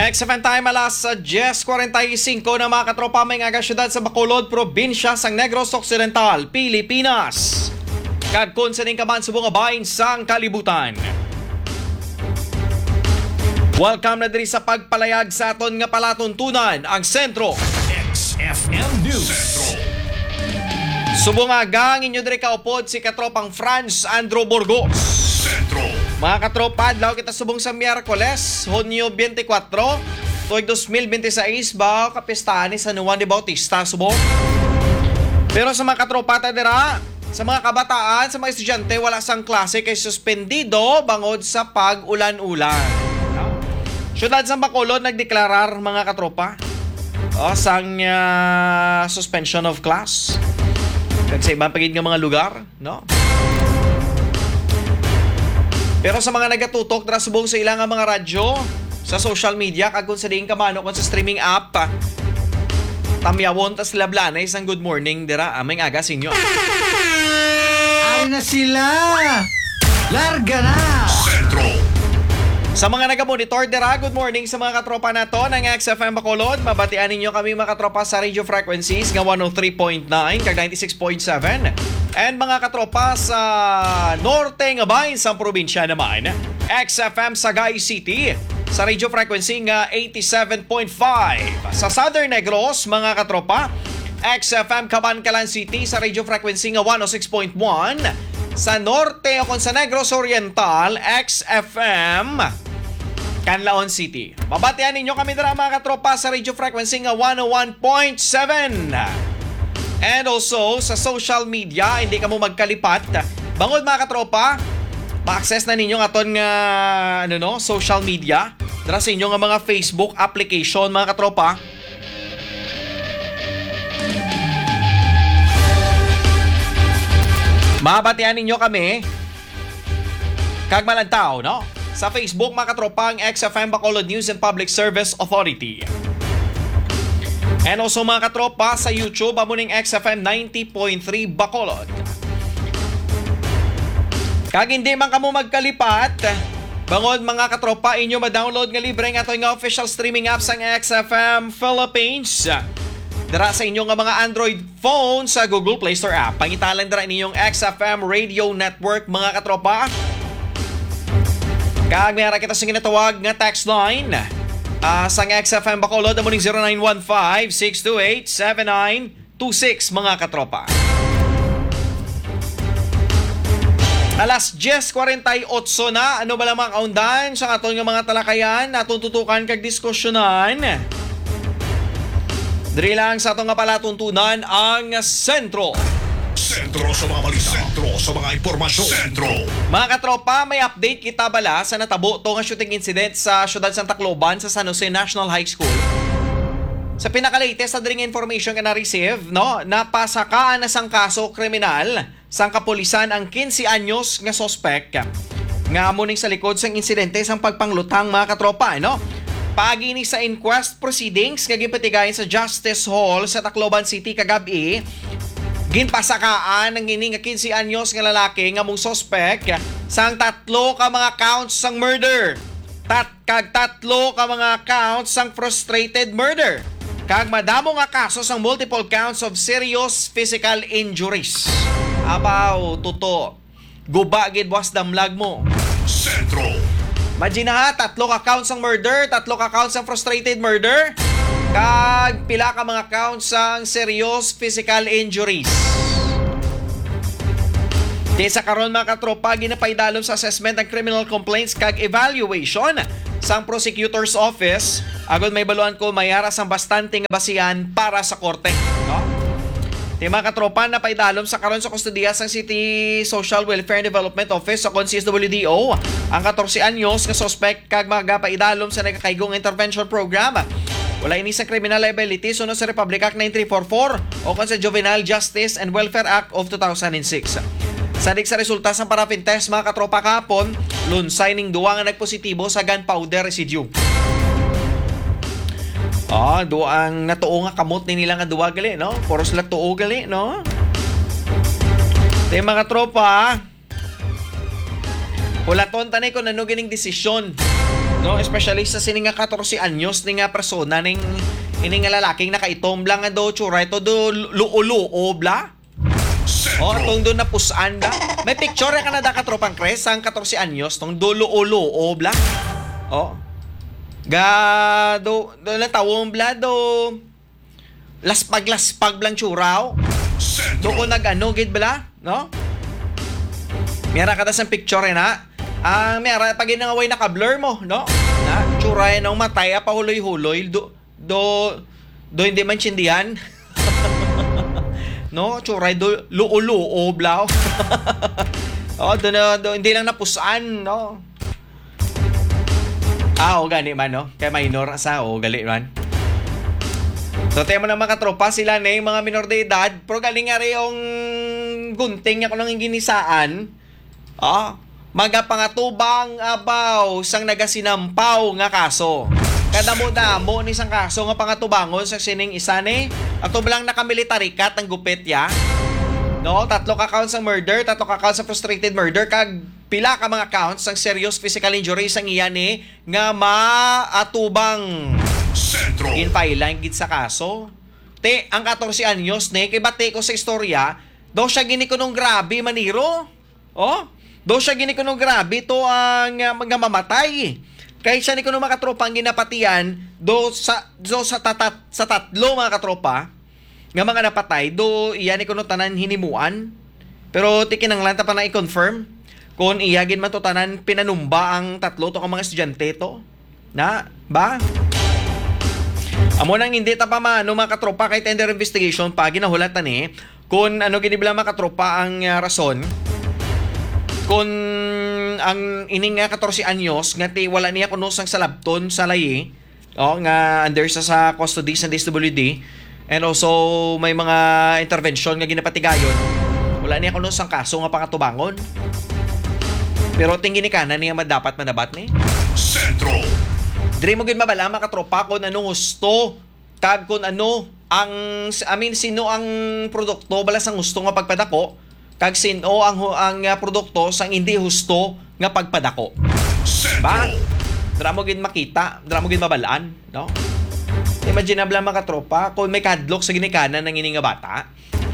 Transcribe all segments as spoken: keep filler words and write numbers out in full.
X F M time alas diyes forty-five na mga katropa may nga syudad sa Bacolod, probinsya sang Negros Occidental, Pilipinas. Kagkon sa ning kaman subong nga bahin sang kalibutan. Welcome na diri sa pagpalayag sa aton nga palatuntunan ang sentro X F M News. Sentro. Subong nga gang inyo diri kaupod si katropang Franz Andrew Burgos. Sentro. Mga katropa, adlaw kita subong sa Miyerkules, Hunyo twenty-four, tuig twenty twenty-six ba kapistahan ni San Juan de Bautista subong. Pero sa mga katropa ta dira, sa mga kabataan, sa mga estudyante, wala sang klase kay suspendido bangod sa pag-ulan-ulan. Syudad sa Bacolod nagdeklarar mga katropa o sang uh, suspension of class. Kag sa ibang pagid nga mga lugar, no? Pero sa mga nagatutok dra subong sa ilang mga radyo, sa social media, kag kung sa diing kamano kung sa streaming app, tamyawon tas lablanay sang good morning dira aming aga sinyo. Ay na sila! Larga na! Sentro. Sa mga nag-monitor dira, good morning sa mga katropa nato ng X F M Bacolod. Mabatian ninyo kami mga katropa sa radio frequencies nga one oh three point nine kag ninety-six point seven. And mga katropa sa norte nga bahin sa probinsya naman, X F M Sagay City sa radio frequency nga eighty-seven point five. Sa Southern Negros mga katropa, X F M Cabancalan City sa radio frequency nga one oh six point one. Sa norte o kung sa Negros Oriental, X F M Canlaon City. Mabatian ninyo kami dira mga katropa sa radio frequency nga one oh one point seven. And also sa social media, hindi ka mo magkalipat. Bangod mga katropa, ma-access na ninyo aton nga ano no, social media. Dira sa inyo nga mga Facebook application mga katropa. Mabatian ninyo kami kag malantaw, no? Sa Facebook, mga katropa, ang X F M Bacolod News and Public Service Authority. And also mga katropa, sa YouTube, amuning X F M ninety point three Bacolod. Kag hindi man kamo magkalipat, bangod mga katropa, inyo ma-download nga libre nga ito nga official streaming apps ang X F M Philippines. Dara sa inyong nga mga Android phone sa Google Play Store app. Pangitalan dara ninyong X F M Radio Network mga katropa. Kag mayara kita sa ginatawag nga text line uh, sa X F M Bacolod na muning zero nine one five, six two eight, seven nine two six mga katropa. Alas diyes forty-eight na, ano ba lamang kaundan sa aton nga mga talakayan na tututukan kag diskusyonan. Diri lang sa atong nga palatuntunan ang sentro. Sentro sa mga balita. Sentro sa mga impormasyon. Sentro. Mga katropa, may update kita bala sa natabo to nga shooting incident sa syudad Santa Cloban sa San Jose National High School. Sa pinaka-latest na dring information nga na-receive, no, napasakaan na sang kaso kriminal sang kapulisan ang fifteen anyos nga suspect nga muning sa likod sang insidente sang pagpanglutang mga katropa, no? Paagi ni sa inquest proceedings nga gipatigayon sa Justice Hall sa Tacloban City kagabi, ginpasakaan ng ini nga fifteen anyos nga lalaki nga mong suspect sang tatlo ka mga counts sang murder. Tat kag tatlo ka mga counts sang frustrated murder. Kag madamo nga kaso sang multiple counts of serious physical injuries. Abaw, tuto. Guba gid was damlag mo. Sentro. Imagine ha, tatlo ka counts ang murder, tatlo ka counts ang frustrated murder, kag pila ka mga counts ang serious physical injuries. Di sa karon mga katropa, ginapaydalom sa assessment ng criminal complaints kag evaluation sang prosecutor's office. Agad may baluan ko mayara sang bastante nga basihan para sa korte. No? Di mga katropa, napaydalom sa karon sa kustudiya sang City Social Welfare and Development Office sa C S W D O ang fourteen anyos nga suspect kag magapaidalom sa nagakaygong intervention program. Wala ini sa criminal liability sunod sa Republic Act ninety-three forty-four o kon sa Juvenile Justice and Welfare Act of two thousand six. Sadik sa resulta sa paraffin test mga katropa kahapon, lunsay ning duwa nga nagpositibo sa gunpowder residue. Ah, duwa ang natuo nga kamot ni nila nga duwa gali, no? Poros la tuo gali, no? Tay mga tropa, ulaton tanay ko nano gining desisyon No, especially sa sini nga fourteen anyos ni nga persona ning ini nga lalaking nakaitom lang nga do tsura ito do luo-luo bla. Oh, Sentro. atong do napusaan da. May picture ka na da katropang Kres sang fourteen anyos tong do luo-luo bla. Oh. Ga do do na tawong bla do laspag-laspag blang tsuraw. Do Sentro. ko nag-ano gid bla, no? Mira ka sa picture na. Ang mera pag inangaway naka-blur mo, no? Na tsuray ng matay pa huloy-huloy do do do hindi man tsindihan. No, tsuray do luo-luo blaw. Oh, do, na- do hindi lang napusaan, no? Ah, o gani man, no? Kaya minor sa o gali man. So, tayo mo na mga katropa, sila na yung mga minor de edad, pero galing nga rin yung gunting ako nang ginisaan. Ah, mga pangatubang abaw sang nagasinampaw nga kaso. Kada mo damo ni sang kaso nga pangatubangon sa sining isa ni ato lang nakamilitary kat ang gupit ya. No, tatlo ka counts ng murder, tatlo ka counts ng frustrated murder, kag pila ka mga counts ng serious physical injury sang iya ni nga maatubang. Sentro. Ginpailan gid sa kaso. Te, ang fourteen anyos ni kay bate ko sa istorya, daw siya gini ko nung grabe maniro. Oh, daw siya gini ko nung grabe to ang uh, mga mamatay. Kay siya ni ko nung mga katropang ginapatian do sa do sa tatat sa tatlo mga katropa nga mga napatay do iya ni ko nung tanan hinimuan. Pero tikin ang lanta pa na i-confirm kung iyagin man to tanan pinanumba ang tatlo to ka mga estudyante to. Na ba? Amo nang hindi ta pa maano mga katropa kay tender investigation pa ginahulatan eh kung ano gini bila mga katropa ang uh, rason kung ang ining nga fourteen anyos nga ti wala niya kuno sang salabton sa layi oh nga under sa sa custody sa D S W D and also may mga intervention nga ginapatigayon wala niya kuno sang kaso nga pangatubangon pero tingin ni kana niya madapat manabat ni Sentro. Diri mo gid mabala mga katropa kung ano gusto kag kung ano ang I mean sino ang produkto bala sang gusto nga pagpadako kag sino ang ang uh, produkto sang hindi husto nga pagpadako. Ba? Sentro. Dira mo gid makita, dira mo gid mabalaan, no? Imagine na mga katropa kung may kadlok sa ginikanan ng ini nga bata.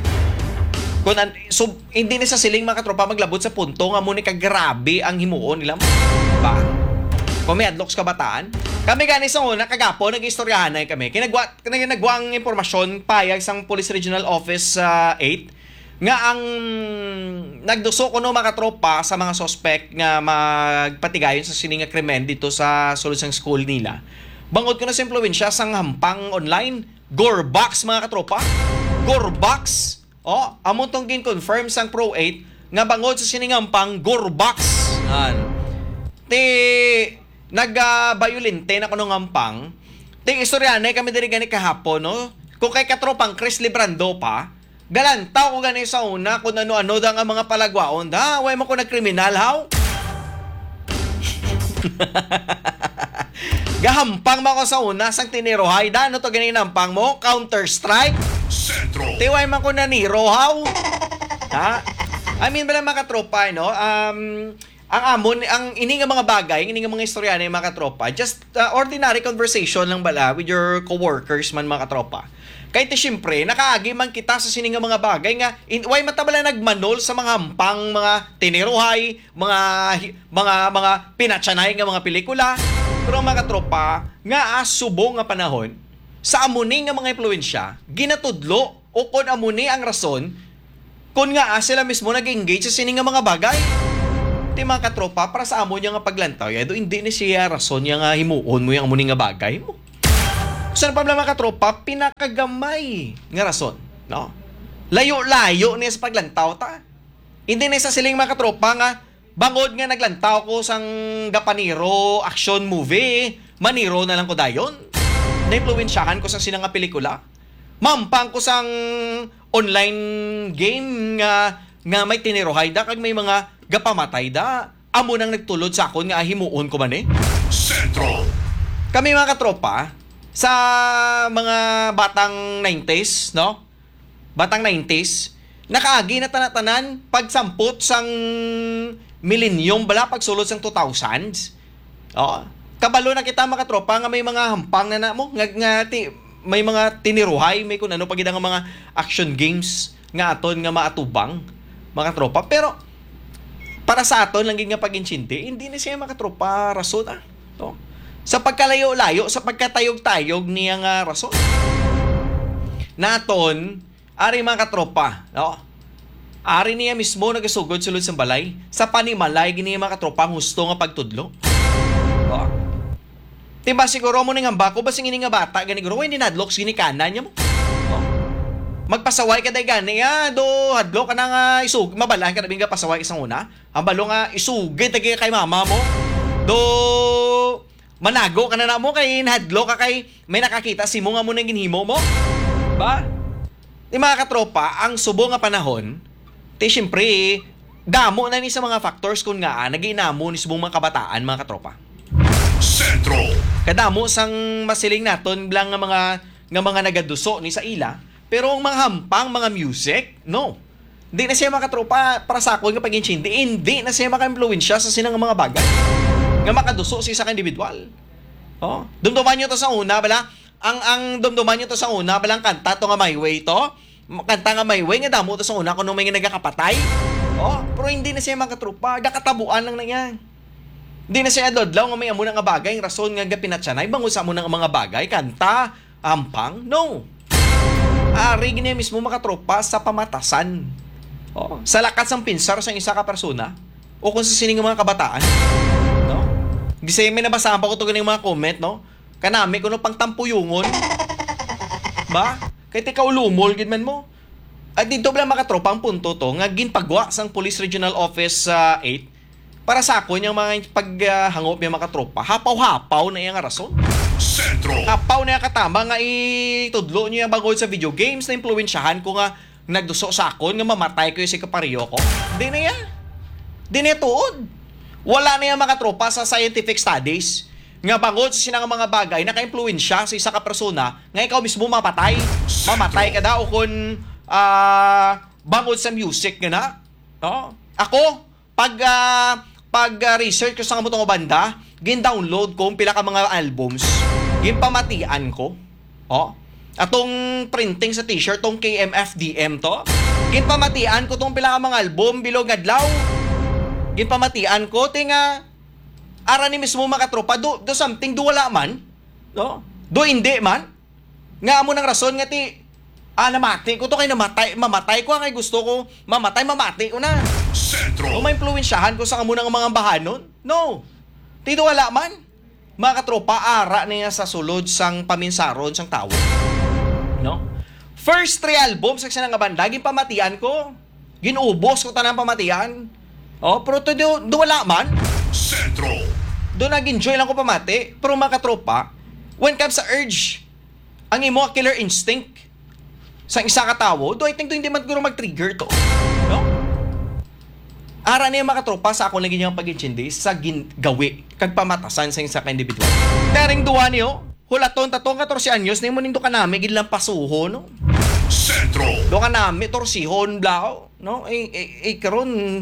Kung an, so hindi ni sa siling mga katropa maglabot sa punto nga mo ni kagrabe ang himuon nila. Ba? Kung may adlok sa kabataan, kami gani sa una kagapo nag-istoryahan na kami. Kinagwa kinagwa ang impormasyon payag sang Police Regional Office uh, eight nga ang nagduso ko no mga tropa sa mga suspect nga magpatigayon sa sininga krimen dito sa sulod sang school nila. Bangod ko na sa impluwensya sang hampang online, Gorebox mga katropa. Gorebox. Oh, amon tong gin-confirm sang Pro eight nga bangod sa siningampang Gorebox. Yan. Ti nag-violente na kuno ngampang. Ting istoryanay kami diri gani kahapon no. Kung kay katropang Chris Librando pa, galantaw ko gani sa una kung ano-ano da nga mga palagwaon da. Way mo ko nagkriminal haw. Gahampang mo ko sa una sang tinirohay da. Ano to gani nampang mo? Counter Strike. Sentro. Tiway man ko na niro haw. Ha? I mean bala mga katropa no. Um ang amon, ang ini nga mga bagay, ini nga mga istorya ng mga katropa, just uh, ordinary conversation lang bala with your coworkers man mga katropa. Kahit siyempre, nakaagi man kita sa sining nga mga bagay nga, in, why matabala nagmanol sa mga hampang, mga tiniruhay, mga, mga, mga pinatsanay nga mga pelikula. Pero mga katropa, nga asubo nga panahon, sa amuni nga mga impluensya, ginatudlo, o kung amuni ang rason, kung nga sila mismo nag-engage sa sining nga mga bagay. Ti mga katropa para sa amo niya nga paglantaw ya do hindi ni siya rason niya nga himuon mo yung amo ni nga bagay mo. Sa so, problema katropa pinakagamay nga rason, no? Layo-layo niya sa paglantaw ta. Hindi ni sa siling mga katropa nga bangod nga naglantaw ko sang gapaniro action movie, maniro na lang ko dayon. Na-influensyahan ko sa sinang nga pelikula. Mampang ko sang online game nga nga may tinirohay da kag may mga gapamatay da. Amo nang nagtulod sa akon nga himuon ko man eh. Sentro. Kami mga katropa sa mga batang nineties, no? Batang nineties, nakaagi na tanatanan pagsampot sang millennium bala pagsulod sang two thousands. Oh, kabalo na kita mga katropa nga may mga hampang na na mo nga, nga ti, may mga tiniruhay, may kung ano pag nga mga action games nga aton nga maatubang mga katropa. Pero para sa aton lang nga pag-inchindi, hindi na siya mga katropa rason ah. No? Sa pagkalayo-layo, sa pagkatayog-tayog niya nga rason. Naton, ari mga katropa, no? Ari niya mismo nagasugod sulod sa balay. Sa panimalay, gini mga katropa, gusto nga pagtudlo. No? Diba siguro mo nga bako, basing ini nga bata, gani guro, hindi nadlok, gini kanan niya mo. No? Magpasaway ka day gani, ah, do, hadlok ka na nga isug, mabalaan ka na nga pasaway isang una. Ang balo nga, isugid tagay kay mama mo. Do, manago ka na na mo kay hadlok ka kay may nakakita si mo nga mo nang ginhimo mo. Ba? Di mga katropa, ang subo nga panahon, ti syempre, damo na ni sa mga factors kung nga, nag-inamo ni subong mga kabataan, mga katropa. Sentro. Kadamo sang masiling naton lang nga mga nga mga nagaduso ni sa ila, pero ang mga hampang, mga music, no. Hindi na siya mga katropa para sa ako nga pag-inchindi, hindi na siya maka-influensya sa sinang mga bagay nga makaduso siya sa individual. Oh, dumduman nyo to sa una, bala. Ang ang dumduman nyo to sa una, balang kanta to nga My Way to. Kanta nga My Way, nga damo to sa una kung may nagakapatay. Oh, pero hindi na siya mga katropa, gakatabuan lang na yan. Hindi na siya adlodlaw nga may amo nga bagay, ang rason nga gapinatsanay, bango sa amo nga mga bagay, kanta, ampang, no. Ari gini mismo mga katropa sa pamatasan. Oh, sa lakas ng pinsar sa isa ka persona o kung sa sining mga kabataan. No? Gisay may nabasaan pa ko to ganing mga comment, no? Kanami kuno pang tampuyungon. Ba? Kay ti kaulumol gid man mo. At dito bala mga katropa ang punto to nga ginpagwa sang Police Regional Office sa uh, eight para sa ako yung mga paghangop uh, yung mga katropa. Hapaw-hapaw na yung rason. Sentro. Hapaw na yung katama nga itudlo nyo yung bagod sa video games na impluensyahan ko nga nagduso sa akon nga mamatay ko yung si kapariyo ko. Di na yan. Di na tuod. Wala na yung mga tropa sa scientific studies nga bangod sa sinang mga bagay naka-impluensya sa isa ka persona nga ikaw mismo mapatay. Mamatay ka daw kung uh, bangod sa music nga na. No? Ako, pag uh, pag uh, research ko sa kamutong banda, gin-download ko pila ka mga albums. Ginpamatian ko. Oh. Atong printing sa t-shirt, tong K M F D M to. Ginpamatian ko tong pila ka mga album bilog adlaw. Ginpamatian ko tinga ara ni mismo makatropa do, do something do wala man. No? Do hindi man. Nga amo nang rason nga ti ah namati ko to kay namatay, mamatay ko kay gusto ko mamatay, mamati ko na. Sentro. O may influensyahan ko sa amo nang mga bahanon? No. Ti do wala man. Mga katropa ara niya sa sulod sang paminsaron sang tawo. No? First three albums sa sinang banda ginpamatian ko. Ginubos ko tanang pamatian. Oh, pero to do, do wala man. Sentro. Do nag-enjoy lang ko pamati, pero mga katropa, when comes sa urge, ang imo killer instinct sa isa ka tawo, do I think do hindi man guro mag-trigger to. No? Ara niya mga katropa sa ako lagi niyang pag-intindi sa gawi kag pamatasan sa isa ka individual. Karing duwa niyo, hulaton tatong fourteen anyos na mo ning do kanami gid lang pasuho, no? Sentro. Do kanami torsihon blao, no? Eh eh, eh karon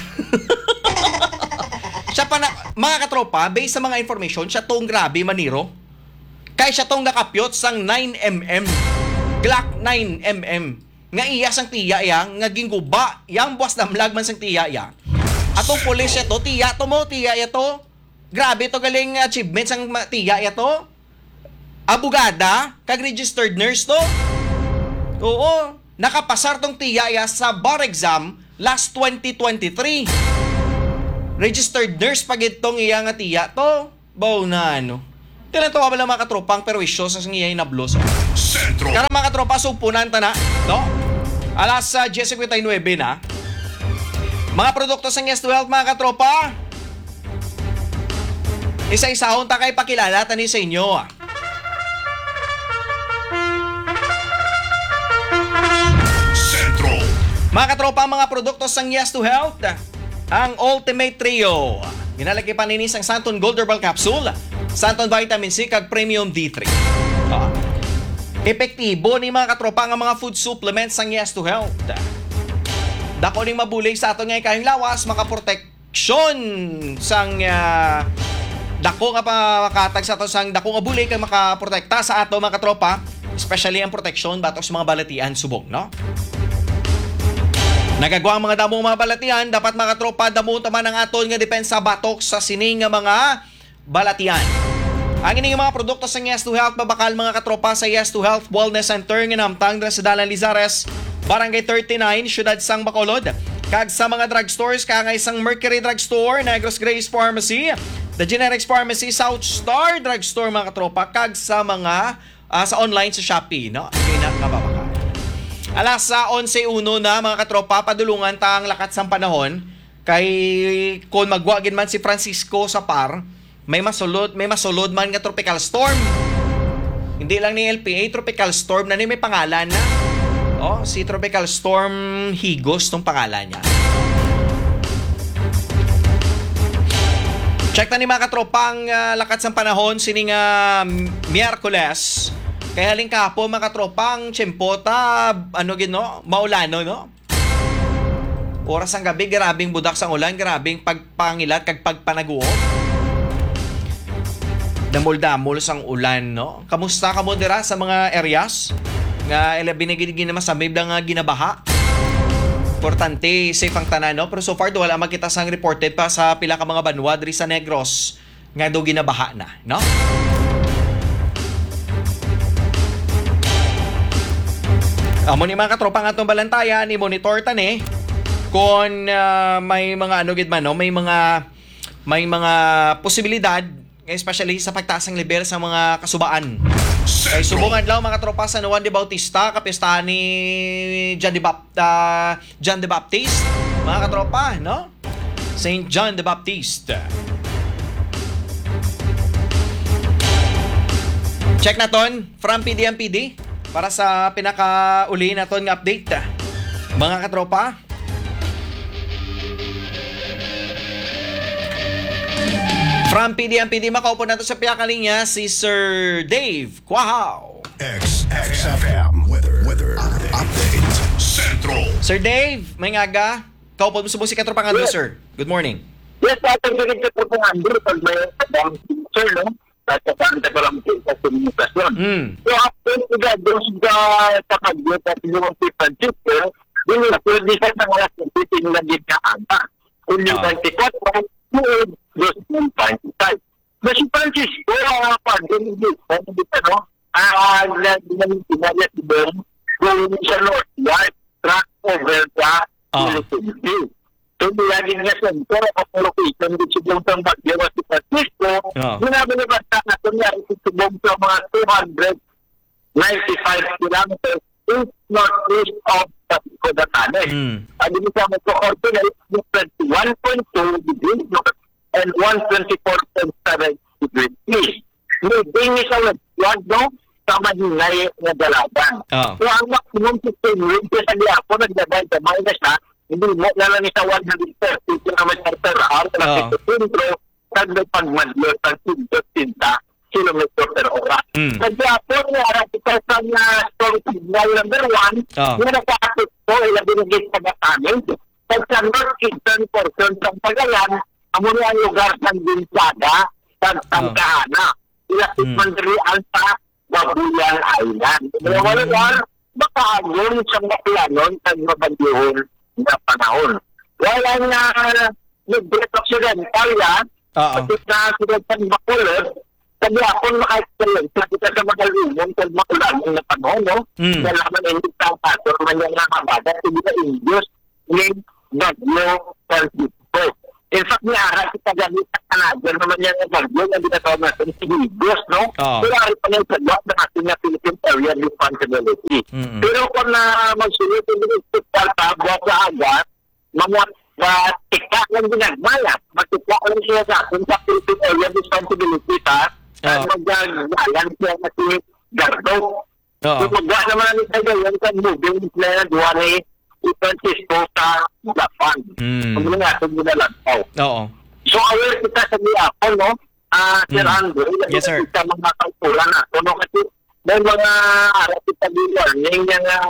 siya pa na, mga katropa, based sa mga information, siya tong grabe maniro. Kaya siya tong nakapyot sang nine millimeter. Glock nine millimeter. Nga iya sang tiya yang, nga gingguba, yang buwas damlag man sang tiya ya. Atong pulis ito, tiya to mo, tiya ito. Grabe to galing achievement sang tiya ito. Abogada, kag registered nurse to. Oo, nakapasar tong tiya ya sa bar exam last twenty twenty-three. Registered nurse pag itong iya nga tiya to. Baw na ano. Tilan to wala mga katropang perwisyo sa iya inablos. Sentro. Kaya mga katropa supunan ta na, no? Alas uh, ten fifty-nine na. Mga produkto sa Yes to Health mga katropa. Isa-isahon ta kay pakilala tani sa inyo. Ah. Sentro. Mga katropa, mga produkto sang Yes to Health. Ang Ultimate Trio. Ginalagay pa ninis ang Santon Gold Herbal Capsule, Santon Vitamin C, kag Premium D three. Ah. Epektibo ni mga katropa nga mga food supplements sang Yes to Health. Dako ning mabulay sa aton nga kayong lawas, makaproteksyon sang uh, dako nga pa makatag sa to sang dako nga buli kay makaprotekta sa ato mga katropa, especially ang protection batok sa mga balatian subok, no? Nagagawa ang mga damong mga balatian, dapat mga katropa damo taman ang aton nga depensa batok sa sining nga mga balatian. Ang ining mga produkto sa Yes to Health mabakal mga katropa sa Yes to Health Wellness Center nga namtang sa Dalan Lizares, Barangay thirty-nine, Syudad Sang Bacolod. Kag sa mga drugstores kangay isang Mercury Drugstore, Negros Grace Pharmacy, The Generics Pharmacy, South Star Drugstore mga katropa, kag sa mga uh, sa online sa Shopee, no? Kaya na kababaka. Alas sa eleven uno na mga katropa, padulungan tang lakat sang panahon kay kung magwagin man si Francisco sa par, may masulod, may masulod man nga tropical storm. Hindi lang ni L P A, tropical storm na ni may pangalan na. Oh, si Tropical Storm Higos tong pangalan niya. Check na ni mga katropang uh, lakat ng panahon sining uh, Miyerkules. Kaya haling kapo mga katropang Chempota, ano gino, maulano, no? Oras ang gabi, grabing budak sang ulan, grabing pagpangilat kag pagpanaguo. Damol-damol sang ulan, no? Kamusta ka mo dira sa mga areas nga ila binigigin naman sa bibla nga ginabaha? Importante, safe ang tanan, no? Pero so far, wala makita sang reported pa sa pila ka mga banwa diri sa Negros nga do ginabaha na, no? Amo ni mga katropa nga itong balantayan, ni monitor tani kung uh, may mga ano gid man, no? May mga may mga posibilidad, especially sa pagtaas ng level sa mga kasubaan. Kay subong adlaw mga tropa sa Juan de Bautista, kapistahan ni John de Baptista, uh, John de Baptiste, mga katropa, no? Saint John de Baptiste. Check na ton from P D M P D para sa pinaka-uli na ton nga update. Mga katropa, from P D M P D, makaupo na to sa piyaka linya si Sir Dave Quahaw. X X F M Weather Weather Update Centro. Sir Dave, may ngaga. Kaupo mo sa busi katropa nga, Yes. sir. Good morning. Yes, ating ganito po kung Andrew, pag may abang sir, no? At kapag ko lang po sa komunikasyon. Mm. So, after ko ga, doon sa kapag-yot at yung si Francisco, yun yung pwede sa mga kumpitin na din ka ata. Kung yung Ah. twenty-four, yun, dos yung twenty-five. Na si Francisco, ang pag-yot, dito, no? Ah, nag-inaya si Ben, going sa Northward, track over sa Ah. Philippines. So, nilagin nga sa ito, ang location din sigong sa Bagyo at si Francisco, Ah. ginabi na basta na ito nga isitubong sa mga two hundred ninety-five kilometers east northeast of Pacifico de Tanes. Mm. Ang dito sa mga coordinate is twenty-one point two degrees north and one hundred twenty-four point seven degrees east. Moving sa westward, no? Sa mahinay na dalagan. Ah. So, ang maximum system wind sa Liapo, nagdagay sa minus na, hindi mo na lang sa one hundred thirty kilometers per hour, Ah. na sa sentro, nagday pagmadlo sa fifty kilometers per oras. Mm. Sa Liapo, nga, kita sa nga storm signal number one, Ah. yung nakakit po, ilang binigay sa Batanes. Sa north-eastern portion ng Pagayan, amo na ang lugar ng Binsada, sa Tangkahana. Ilapit Mm. man diri ang sa Babuyan Island. Kaya wala yan, baka yun sa maplanon sa mabagyuhon na panahon. Wala nga nag-break occidental yan, Ah. pati na sila sa Bacolod, sabi ako maka-excellent sa kita sa magalumon sa makulanong na panahon, no? Mm. Wala man hindi sa pastor man yung nakabada, hindi ka Indios, yung Bagyo Francisco. In fact, may araw kita gamit sa Canadian naman yan ang Bagyo na binatawag natin si Indios, no? Ah. Pero ari pa yung sagwa ng ating na Philippine Area Responsibility. Mm-mm. Pero kung na magsunod yung hospital pa, buwan sa agad, mga uh, tika lang ginagmaya. Magtika lang siya sa atin sa Philippine Area Responsibility, ha? Ah. At mag-galang siya na si Gardo. Oo. So, magwa naman namin sa gayon sa moving na duwa ni Francisco sa Japan. Mm. Kung nga ito ginalagpaw. Oo. So, aware kita sa Liapo, no? Ah, Sir Mm. Andrew, Yes, sir. Kita mga kalpulan na. No? Kasi may mga araw kita di warning yung uh,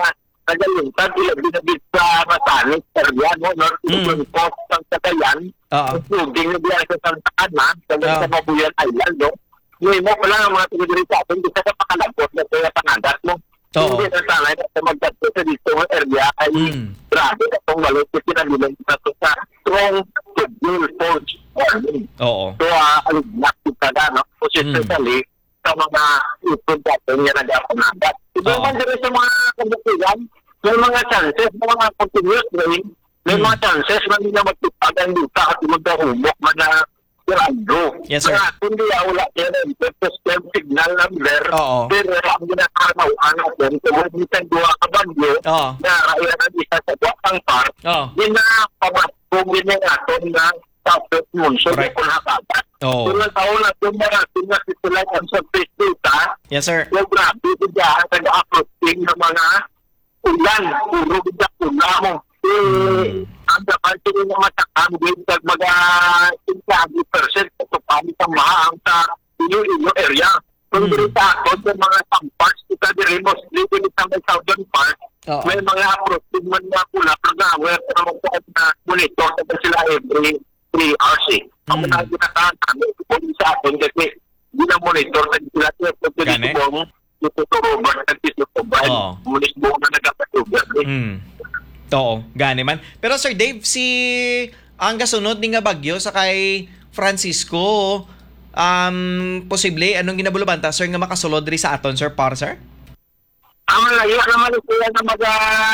nagaluntad sila binabit sa Matanis, Serbia, no? North Mm. mm. Coast ng Cagayan, Oo. including na biya sa Santa Ana, sa Oo. sa Mabuyan Island, no? Ngayon mo pala ang mga tigil sa atin, isa sa pakalagpot na kaya pangadat, no? Oo. Hindi na sana na magdato sa dito ng area ay Mm. grabe na itong malot kasi pinabilang sa to sa strong schedule force warning. Oo. So, uh, alignak kita na, no? So, Mm. especially sa mga ipon natin yan nag-apangadat. Ito Oo. man din sa mga kabukilan, may mga chances, may mga continuous rain, may Mm. mga chances na nila magtipag ang lupa at magdahumok man na sirado. Yes, sir. Kaya kundi wala yan ang system signal number, Oo. pero ang ginakarawan natin, kung hindi tayo duwa ka bagyo, Oo. na ayan ang isa sa duwang part, Oo. ginapamaskong din natin na tapos monsoon Correct. kung nakabat. Oo. Kung taon na kung marating na sila ang surface data, Yes, sir. yung grabe bigyan nag-approaching ng mga ulan, puro bigyan ulan mo. Eh, ang dapat din yung matakang din sa mga sixty percent ito pamit ang mahaang sa inyo-inyo area. Kung Mm. dito ako sa mga samparts, kita din mostly din sa may southern part, Oo. may mga approaching man nga pula, programmer, pero na monitor sa sila every three hours eh. Ang Mm. mga ginatahan namin, kung sa akin kasi hindi na monitor sa sila. Kaya Gani? dito mo, dito to Robert, at dito to Brian, Oo. mulis mo na nagkapatugan eh. Mm. Oo, gani man. Pero Sir Dave, si ang kasunod ni nga bagyo sa kay Francisco, um, posible, anong ginabulubanta, sir, nga makasulod rin sa aton, sir, para, sir? Ang malayo naman sila na mag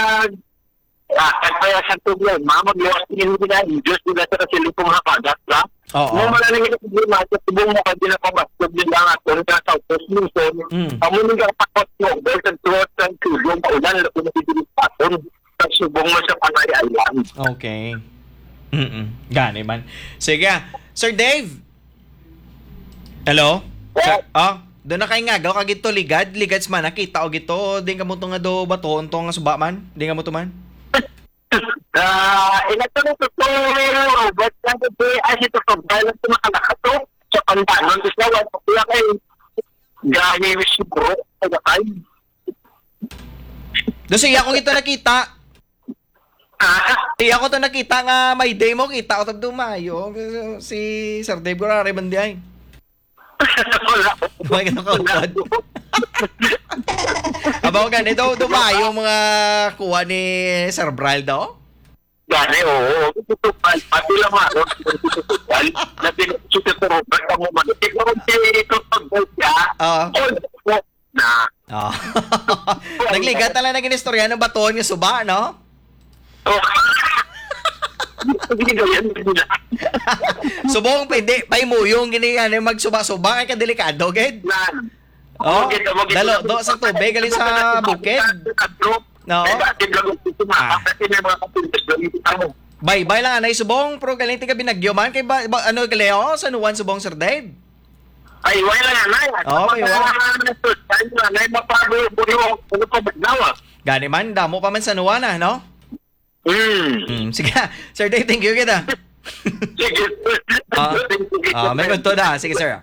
ah, kaya sa tubig, mga mag-iwas din nila, Diyos nila sa kasilipong hakagat, ha? Oo. Mo malalang yung problema sa tubong mo kasi na pabastog nila nga kung sa Southwest Luzon. Mm. Amo nung kapakot mo, dahil sa tuwat ng tubong paulan, kung natidilis paton, sa subong mo sa Panay Island. Okay. Mm-mm. Gani man. Sige. Sir Dave. Hello? Sir, oh, doon na kay nga, gaw kagito ligad, ligad man, nakita o gito, di ka mo to nga do baton, to nga suba man, di ka mo to man? Ah, inato na ito, Robert, lang ito, ay ito to, dahil ito makalakato, sa pantanon, kasi na, wala ko lang kay gaya yung siguro, sa time. Doon siya ako gito nakita, Ah, siya ako to nakita nga may demo, kita ko to dumayo, si Sir Dave Gurari Bandiay. wala. May kinakaupad. Abaw ganito, dumayo mga kuha ni Sir Bral daw? Gani, oo. Tutupal. Pati lang ako. Tutupal. Na pinagsuti ko, Robert, ang umalit. Ikaw ang tinitupal siya. Oo. All na. Oh. Nagligat na lang naging istorya ng baton nga suba, no? Oh. Hindi ganyan nila. Subong pwede, pay mo yung giniyan yung magsuba-suba kay kadelikado, gid. Nan. Oh, dalo do sa tubig galing sa bukid. No. Ah. Bye-bye lang anay subong, pero galing ti ka binagyo man kay ba, ba- ano kaleo sa nuwan subong Sir Dave. Ay, wala na, nay. Oo, may wala. Nay, mapago-buyo. Ano pa bagnawa? Gani man, damo pa man sa nuwan ah, no? Hmm. Mm, sige, Sir Dave, thank you kita. Sige. Ah, ah, may kunto na. Sige, sir.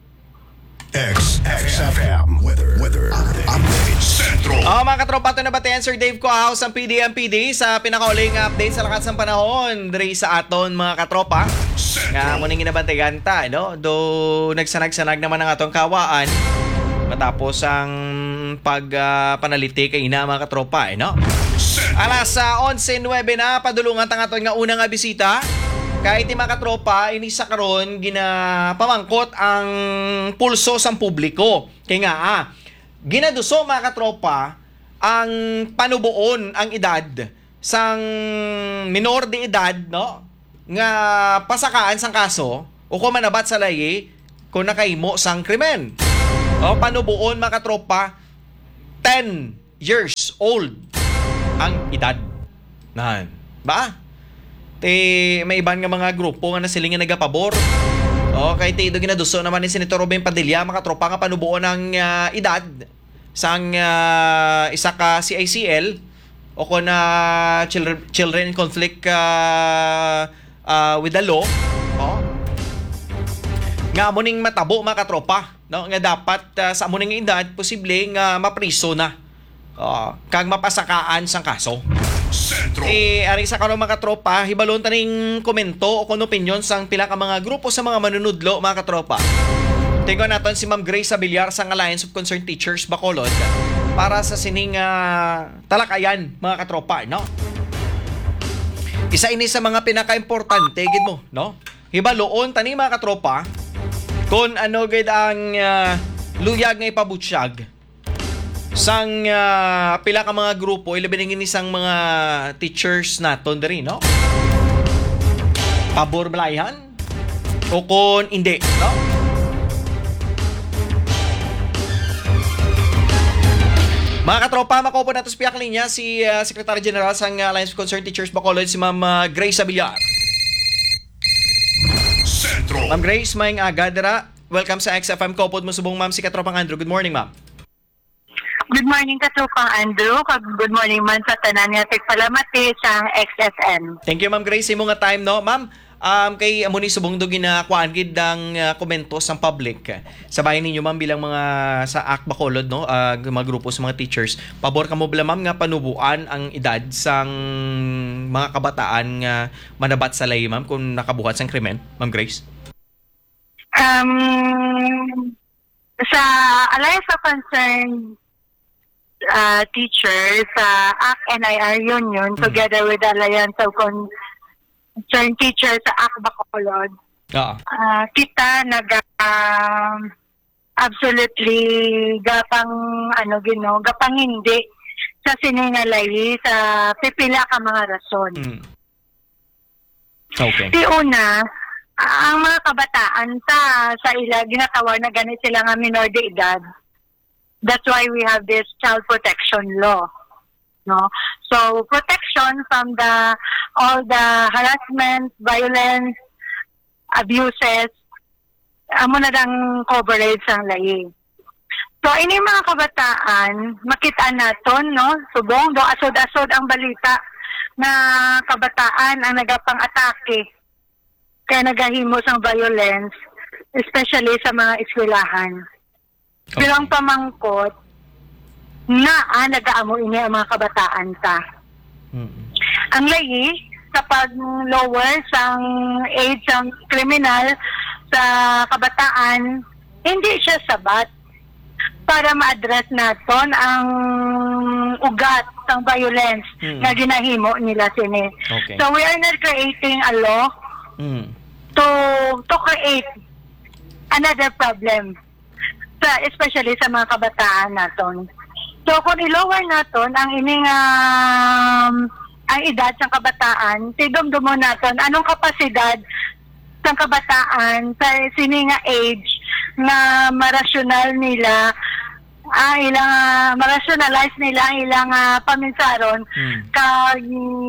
X X F M weather weather update central. Oh, mga katropa, ito na batayan, Sir Dave Coahouse ang P D M P D sa pinakauling update sa lakas ng panahon. Dre sa aton, mga katropa. Nga, muning ginabantayan ta, no? Do nagsanag-sanag naman ang atong kawaan matapos ang pagpanaliti kay ina, mga katropa, eh, no? Alas sa eleven nine na, padulungan tang aton nga unang nga bisita. Kahit yung mga katropa, inisa karon ginapamangkot ang pulso sang publiko. Kaya nga, ah, ginaduso mga katropa ang panubuon ang edad sang minor de edad, no? Nga pasakaan sang kaso o kung manabat sa layi kung nakaimo sang krimen. O panubuon mga katropa, ten years old ang edad. Nan. Ba? Te may iban nga mga grupo nga nasiling nga nagapabor. O kay te do ginaduso naman ni Senator Robin Padilla, mga tropa nga panubuon ng uh, edad sang uh, isa ka C I C L o ko na children, children in conflict uh, uh, with the law. O nga muning matabo, mga tropa, no, nga dapat uh, sa muning edad posible nga mapriso na. Oh, kag mapasakaan sang kaso. Sentro. Eh, ari sa karon mga katropa, hibalon taning komento o kung opinion sang pila ka mga grupo sa mga manunudlo, mga katropa. Tingnan naton si Ma'am Grace Abiliar sang Alliance of Concerned Teachers Bacolod para sa sining uh, talakayan, mga katropa, no? Isa ini sa mga pinaka-importante gid mo, no? Hibaloon tani mga katropa kung ano gid ang uh, luyag nga ipabutyag sang uh, pila ka mga grupo ilabing ini sang mga teachers naton diri, no? Pabor balayan o kung hindi, no? Mga katropa, makopo na ito sa piyak linya si uh, Secretary General sang uh, Alliance of Concerned Teachers Bacolod, si Ma'am uh, Grace Abiliar. Sentro. Ma'am Grace, maing aga dira. Welcome sa X F M. Kopod mo subong ma'am si Katropang Andrew. Good morning, ma'am. Good morning Katropang Andrew. Kag good morning man sa tanan nga tigpalamati sa X F M. Thank you, Ma'am Grace. Imo nga time, no? Ma'am, um, kay amo ni subong do ginakuan gid ang uh, komento sang public. Sa bayan ninyo, ma'am, bilang mga sa A C Bacolod, no? Uh, mga grupo sa mga teachers. Pabor ka mo bala, ma'am, nga panubuan ang edad sang mga kabataan nga manabat sa lay, ma'am, kung nakabuhat sang krimen, Ma'am Grace? Um, sa Alliance of Concerned uh, Teachers, sa A C N I R Union, Mm. together with the Alliance of Concerned Teachers sa A C Bacolod, Oo. uh, kita nag um, absolutely gapang ano gino gapang hindi sa siningalay sa pipila ka mga rason. Mm. Okay. Di una, ang mga kabataan ta sa ila ginatawag na ganit sila nga minor de edad. That's why we have this child protection law. No? So protection from the all the harassment, violence, abuses, amo na dang coverage ang lahi. So ini mga kabataan, makita naton, no, subong do asod-asod ang balita na kabataan ang nagapang atake kaya nagahimo sang violence, especially sa mga eskwelahan. Okay. Pero ang pamangkot na ah, nagaamo ini ang mga kabataan ta. Mm-mm. Ang lahi sa pag-lower sang age ng kriminal sa kabataan, hindi siya sabat para ma-address naton ang ugat ng violence Hmm. na ginahimo nila sini. Okay. So we are not creating a law Mm. to to create another problem, sa, especially sa mga kabataan naton. So kung i-lower naton ang ining um, ang edad ng kabataan, tidumdumo naton anong kapasidad ng kabataan sa sininga age na marasyonal nila ang ilang uh, marationalize nila ang ilang uh, paminsaron Mm. kag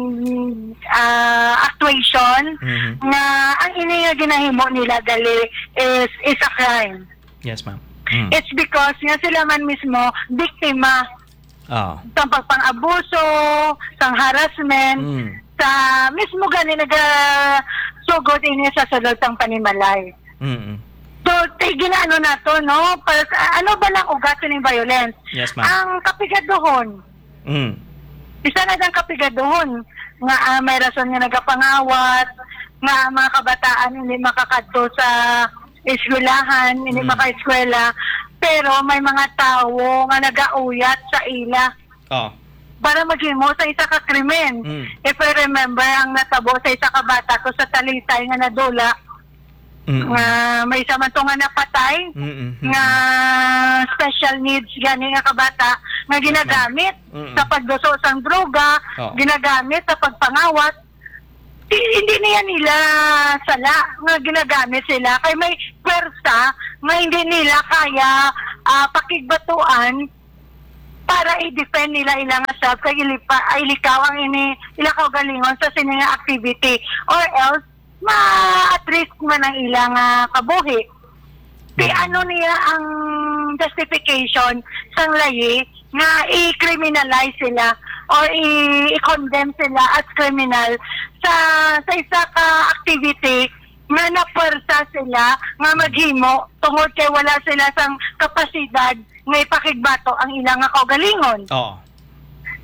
uh, actuation Mhm. na ang ini nga ginahimo nila dali is is a crime. Yes, ma'am. Mm. It's because nga sila man mismo biktima Ah. sa pagpang-abuso, sa harassment, Mm. sa mismo gani naga sugod ini sa sulod sang panimalay. Mm. So, tay ginaano na to, no? Para, ano ba lang ugat ng violence? Yes, ma'am. Ang kapigaduhon, Mm. isa na ang kapigaduhon nga ah, may rason nga nagapangawat, nga ang mga kabataan hindi makakadto sa eskwelahan, hindi Mm. maka-eskwela, pero may mga tao nga nagauyat sa ila Oh. para maghimo sa isa ka krimen. Mm. If I remember, ang natabo sa isa ka bata ko sa Talisay nga nadula, Mm. nga may isa man to nga napatay, Mm. nga special needs gani nga kabata nga ginagamit Mm-mm. sa pagduso sang droga, Oo. ginagamit sa pagpangawat. Di- hindi niya nila sala nga ginagamit sila kay may pwersa nga hindi nila kaya ah, pakigbatuan para i-defend nila ilang self kay ilipa ay likaw ang ini ilakaw galingon sa sininga activity or else ma-at risk man ang ilang uh, kabuhi. Di ano niya ang justification sang layi nga i-criminalize sila or i- i-condemn sila as criminal sa sa isa ka activity nga napersa sila nga maghimo tungod kay wala sila sang kapasidad nga ipakigbato ang ilang nga kaugalingon. Oh.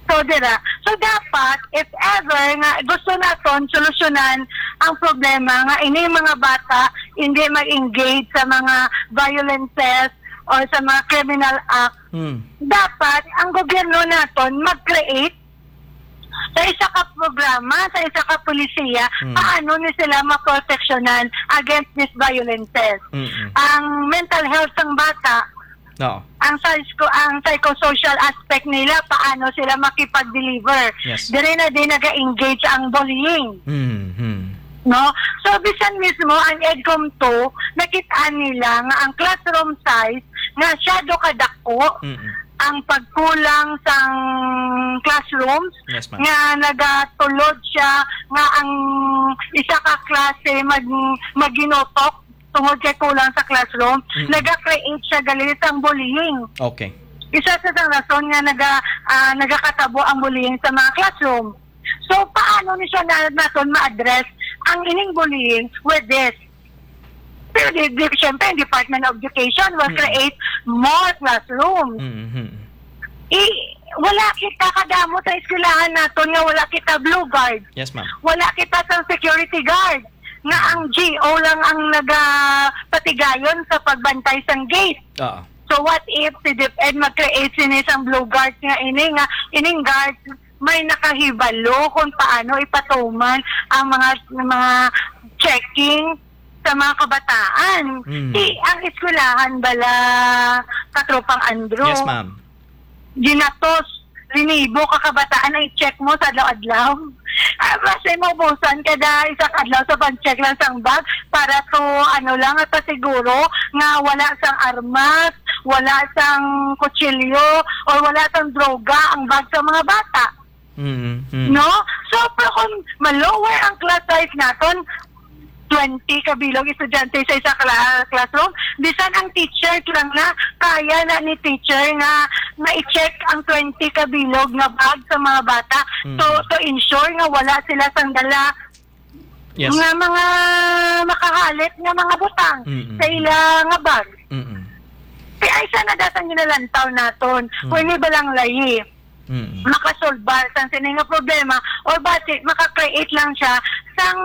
So, dira. So, dapat, if ever nga gusto naton solusyonan ang problema nga ini mga bata hindi mag-engage sa mga violences or sa mga criminal act, Mm. dapat ang gobyerno naton mag-create sa isa ka programa, sa isa ka polisiya, Mm. paano ni sila maproteksyonan against these violences. Mm-mm. Ang mental health ng bata, Oo. ang psycho, ang psychosocial aspect nila, paano sila makipag-deliver. Yes. Dire na din nag-engage ang bullying. Mm-hmm. No? So, bisan mismo, ang EDCOM two, nakitaan nila nga ang classroom size nga syado kadako, Mm-mm. ang pagkulang sang classrooms, Yes, ma'am. nga nagatulod siya, nga ang isa ka klase mag, maginotok tungod kay kulang sa classroom, Mm-mm. naga-create siya galit ang bullying. Okay. Isa sa sang rason nga naga, ah, nagakatabo ang bullying sa mga classroom. So, paano ni siya na naton ma-address ang ining bullying with this? Pero di, di, siyempre, ang Department of Education will Mm. create more classrooms. Mm-hmm. I, wala kita kadamo sa eskwelahan naton nga wala kita blue guard. Yes, ma'am. Wala kita sa security guard. Nga ang G O lang ang nagapatigayon sa pagbantay sang gate. Oo. So what if si DepEd mag-create sinis ang blue guard nga ini nga ining guard may nakahibalo kung paano ipatuman ang mga mga checking sa mga kabataan. Mm. Si ang eskwelahan bala Katropang Andrew. Yes, ma'am. Ginatos, linibo ka kabataan ay check mo sa adlaw-adlaw. Ah, kasi mo busan kada isang adlaw sa pag-check lang sang bag para to ano lang at siguro nga wala sang armas, wala sang kutsilyo or wala sang droga ang bag sa mga bata. Mm-hmm. No? So, pero kung malower ang class size naton, twenty kabilog estudyante sa isa kla- classroom, bisan ang teacher lang na, kaya na ni teacher nga na-check ang twenty kabilog na bag sa mga bata Mm. to, to ensure nga wala sila sang dala Yes. nga mga makahalit nga mga butang Mm-mm. sa ila nga bag. Mm-mm. Kaya ay sana datang ginalantaw naton, Mm. kung hindi ba lang layi Mm-mm. makasolbar sang sini nga problema or basi maka-create lang siya sang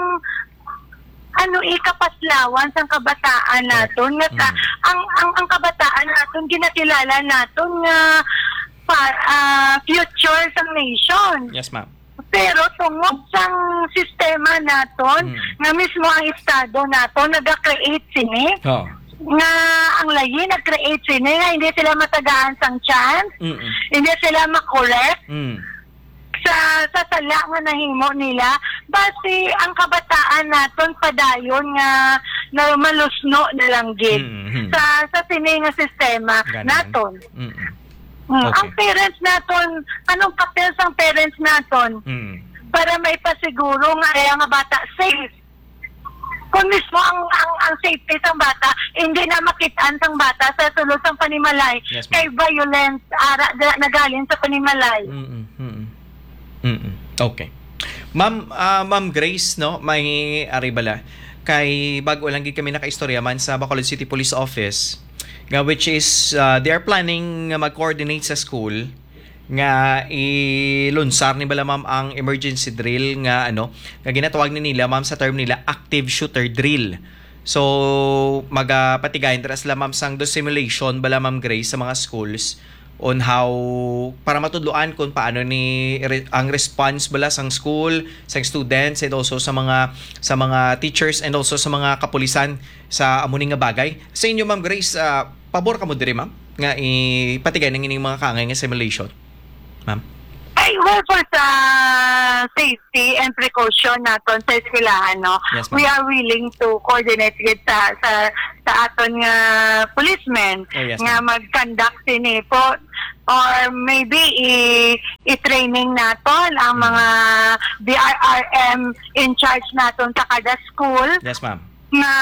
ano ikapaslawan sang kabataan naton nga ka, Mm. ang ang ang kabataan naton ginakilala naton nga pa, ah, future sang nation. Yes, ma'am. Pero tungod sang sistema naton Mm. nga mismo ang estado naton naga-create sini Oo. nga ang layi nag-create sini nga hindi sila matagaan sang chance, Mm-mm. hindi sila makorek Mm. sa sa sala nga nahimo nila basi ang kabataan naton padayon nga na malusno na lang gid Mhm. sa sa sini nga sistema Ganon. naton. Mm-mm. Mm, Okay. Ang parents naton, anong papel sang parents naton Mm. para maipasiguro nga ay ang bata safe? Kung mismo ang ang, ang safety sang bata hindi na makitaan sang bata sa sulod sang panimalay Yes, ma'am. kay violence ara na- nagaling sa panimalay. Mm-mm. Mm-mm. Mm-mm. Okay. Ma'am, ah, Ma'am Grace, no, may aribala. Kay bago lang gid kami nakaistorya man sa Bacolod City Police Office, nga which is uh, they are planning nga mag-coordinate sa school nga ilunsar ni bala ma'am ang emergency drill nga ano, nga ginatawag ni nila ma'am sa term nila active shooter drill. So magapatigayon dira sila ma'am sang do simulation bala Ma'am Grace sa mga schools on how para matudloan kung paano ni re, ang response bala sang school, sang students and also sa mga sa mga teachers and also sa mga kapulisan sa amuning nga bagay. Sa inyo Ma'am Grace, uh, pabor ka mo diri ma'am nga ipatigay ng ining mga kangay nga simulation. Ma'am. Ay, well, for sa safety and precaution naton sa eskwelahan, no? Yes, ma'am. We are willing to coordinate with sa sa, sa aton nga policemen Oh, yes, nga ma'am. mag-conduct sini po or maybe i- i-training naton ang Mm. mga D R R M in charge naton sa kada school Yes ma'am. nga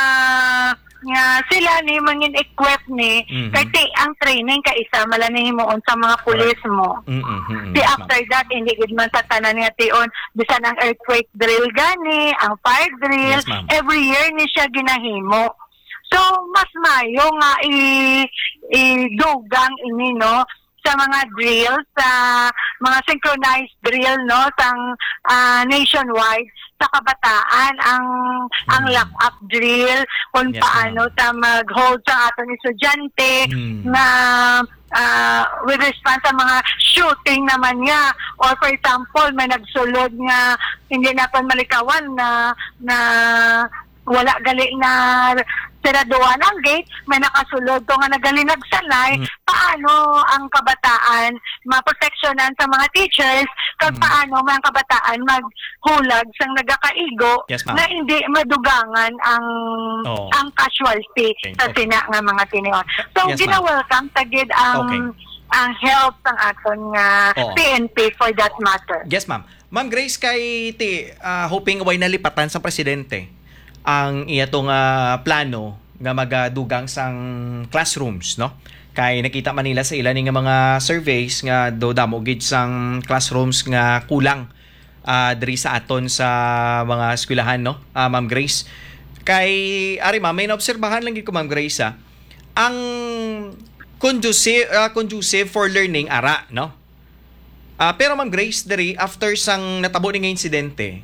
nga sila ni mangin equip ni Mhm. kay ang training kay isa mala ni himuon sa mga pulis mo. Mm-mm. Mm-mm. Si Yes, ma'am. after that, hindi gid man sa tanan nga tion, bisan ang earthquake drill gani, ang fire drill, Yes, ma'am. every year ni siya ginahimo. So, mas mayo nga i, i dugang ini, no, sa sa mga drills, sa mga synchronized drill, no, sang ah, nationwide sa kabataan ang ang lock-up drill kung Yes, paano ta mag-hold sa atong estudyante Mm. na ah, with response sa mga shooting naman nga, or for example may nagsulod nga hindi naton malikawan na na wala gali na siraduan ang gate, may nakasulod to nga nagali nagsanay, paano ang kabataan maproteksyonan sa mga teachers, kag paano mga kabataan maghulag sang nagakaigo Yes, ma'am. na hindi madugangan ang Oo. ang casualty Okay. sa sina nga mga tinion. So Yes, ma'am. gina-welcome tagid ang Okay. ang help ng aton nga Oo. P N P for that matter. Yes, ma'am. Ma'am Grace, kay ti ah, hoping way nalipatan sa presidente ang iyatong ah, plano nga magadugang sang classrooms, no? Kay nakita man nila sa ilan nga mga surveys nga do damo gid sang classrooms nga kulang ah, diri sa aton sa mga eskwelahan, no? Ah, Ma'am Grace. Kay ari ma'am, may naobserbahan lang gid ko Ma'am Grace ah, ang conducive ah, conducive for learning ara, no? Ah, pero Ma'am Grace, diri after sang natabo ni nga insidente,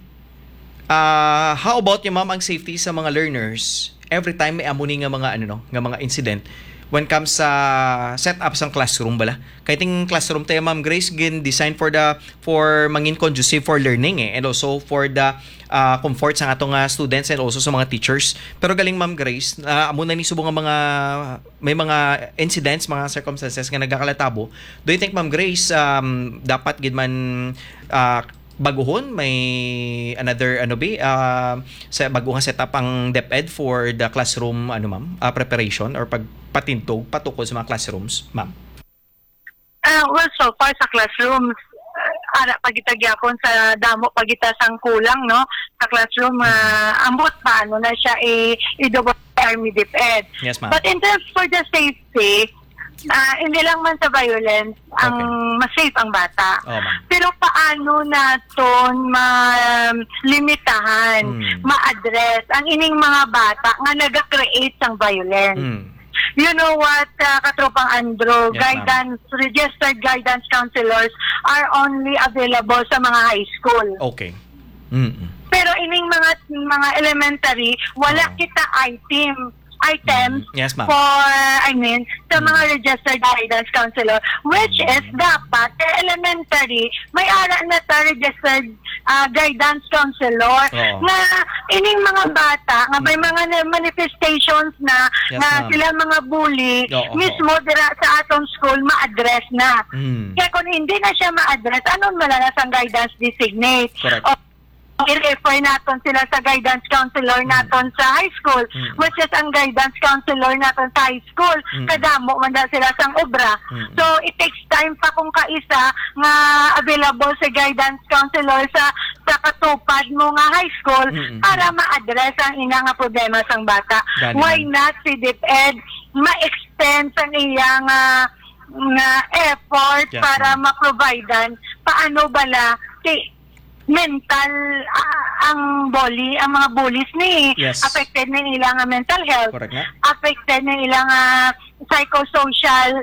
ah how about yung ma'am ang safety sa mga learners every time may amo ni nga mga ano no, nga mga incident when comes sa setup sang classroom bala. Kay ting classroom tayo Ma'am Grace gin design for the for mangin conducive for learning eh, and also for the ah, comfort sa atong nga students and also sa mga teachers. Pero galing Ma'am Grace, uh, amo na ni subong nga mga may mga incidents, mga circumstances nga nagkakalatabo. Do you think Ma'am Grace um, dapat gid man ah, baguhon may another ano ba uh, sa baguhang setup ang DepEd for the classroom ano ma'am uh, preparation or pagpatintog patukod sa mga classrooms ma'am? Ah, well, so far sa classrooms, uh, ara pagitagyapon sa damo pagita sang kulang, no, sa classroom, uh, ambot pa ano na siya i i-double Army DepEd. Yes ma'am. But in terms for the safety, ah, hindi lang man sa violence ang Okay. mas safe ang bata. Oh, ma'am. Pero paano naton ma-limitahan, Hmm. ma-address ang ining mga bata nga naga-create ng violence? Mm. You know what, uh, Katropang Andrew, Yes, guidance, registered guidance counselors are only available sa mga high school. Okay. Mm. Pero ining mga mga elementary, wala Oo. kita item items Mm. Yes, ma'am. for, I mean, sa mga registered guidance counselor, which Mm. is dapat, sa elementary, may ara na sa registered ah, guidance counselor Oo. na ining mga bata, nga may mga na- manifestations na, Yes, na ma'am. sila mga bully, Oo. mismo dira sa atong school, ma-address na. Mm. Kaya kung hindi na siya ma-address, anong malalas ang guidance designate? Correct. O, i-refer natin sila sa guidance counselor natin sa high school, Mm. which is ang guidance counselor natin sa high school, Mm. kadamo man daw sila sang obra. Mm. So, it takes time pa kung kaisa nga available sa guidance counselor sa sa katupad mo nga high school Mm. para ma-address ang ina nga problema sang bata. Gani Why man. not si DepEd ma-extend sa iya nga nga effort Yes, para ma'am. ma-providean paano bala si mental ah, ang bully, ang mga bullies ni Yes. affected na ilang nga mental health, Correct na. affected na ilang nga psychosocial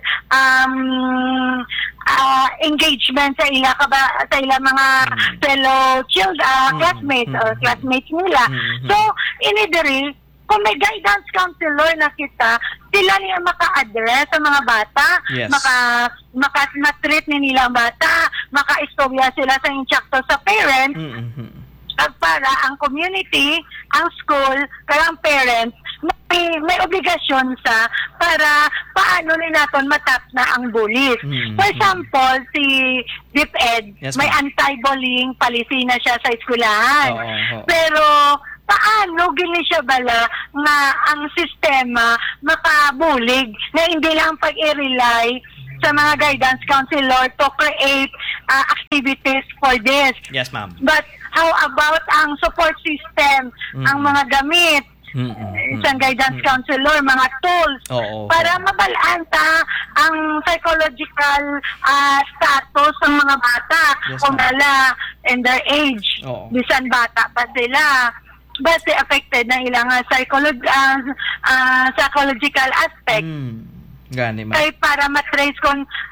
um ah, engagement sa ila kaba, sa ila mga Mm. fellow children, Mm, classmates mm, or mm. classmates nila. Mm, So inidiri kung may guidance counselor na kita, sila niya maka-address sa mga bata, Yes. maka maka na-treat ni nila ang bata, maka-istorya sila sa instructor sa parents, Mm. Mm. at para ang community, ang school, kaya ang parents, may, may obligasyon sa para paano ni naton matap na ang bullies. Mm. For example, si DepEd, Yes, may ma'am. anti-bullying policy na siya sa eskwelahan. Oo, oo. Pero paano gini siya bala nga ang sistema makabulig na hindi lang pag-i-rely sa mga guidance counselor to create uh, activities for this. Yes ma'am. But how about ang support system, Mm. ang mga gamit, Mm. Mm. isang guidance counselor, mga tools, Oo, para oo. mabalaan ta ang psychological ah, status ng mga bata Yes, kung ma'am. nala in their age. Oo. Bisan bata pa sila. But they affected ng ilang ah, psycholog- ah, ah, psychological aspect. Mm. Gani ma'am. Kaya para matrace kung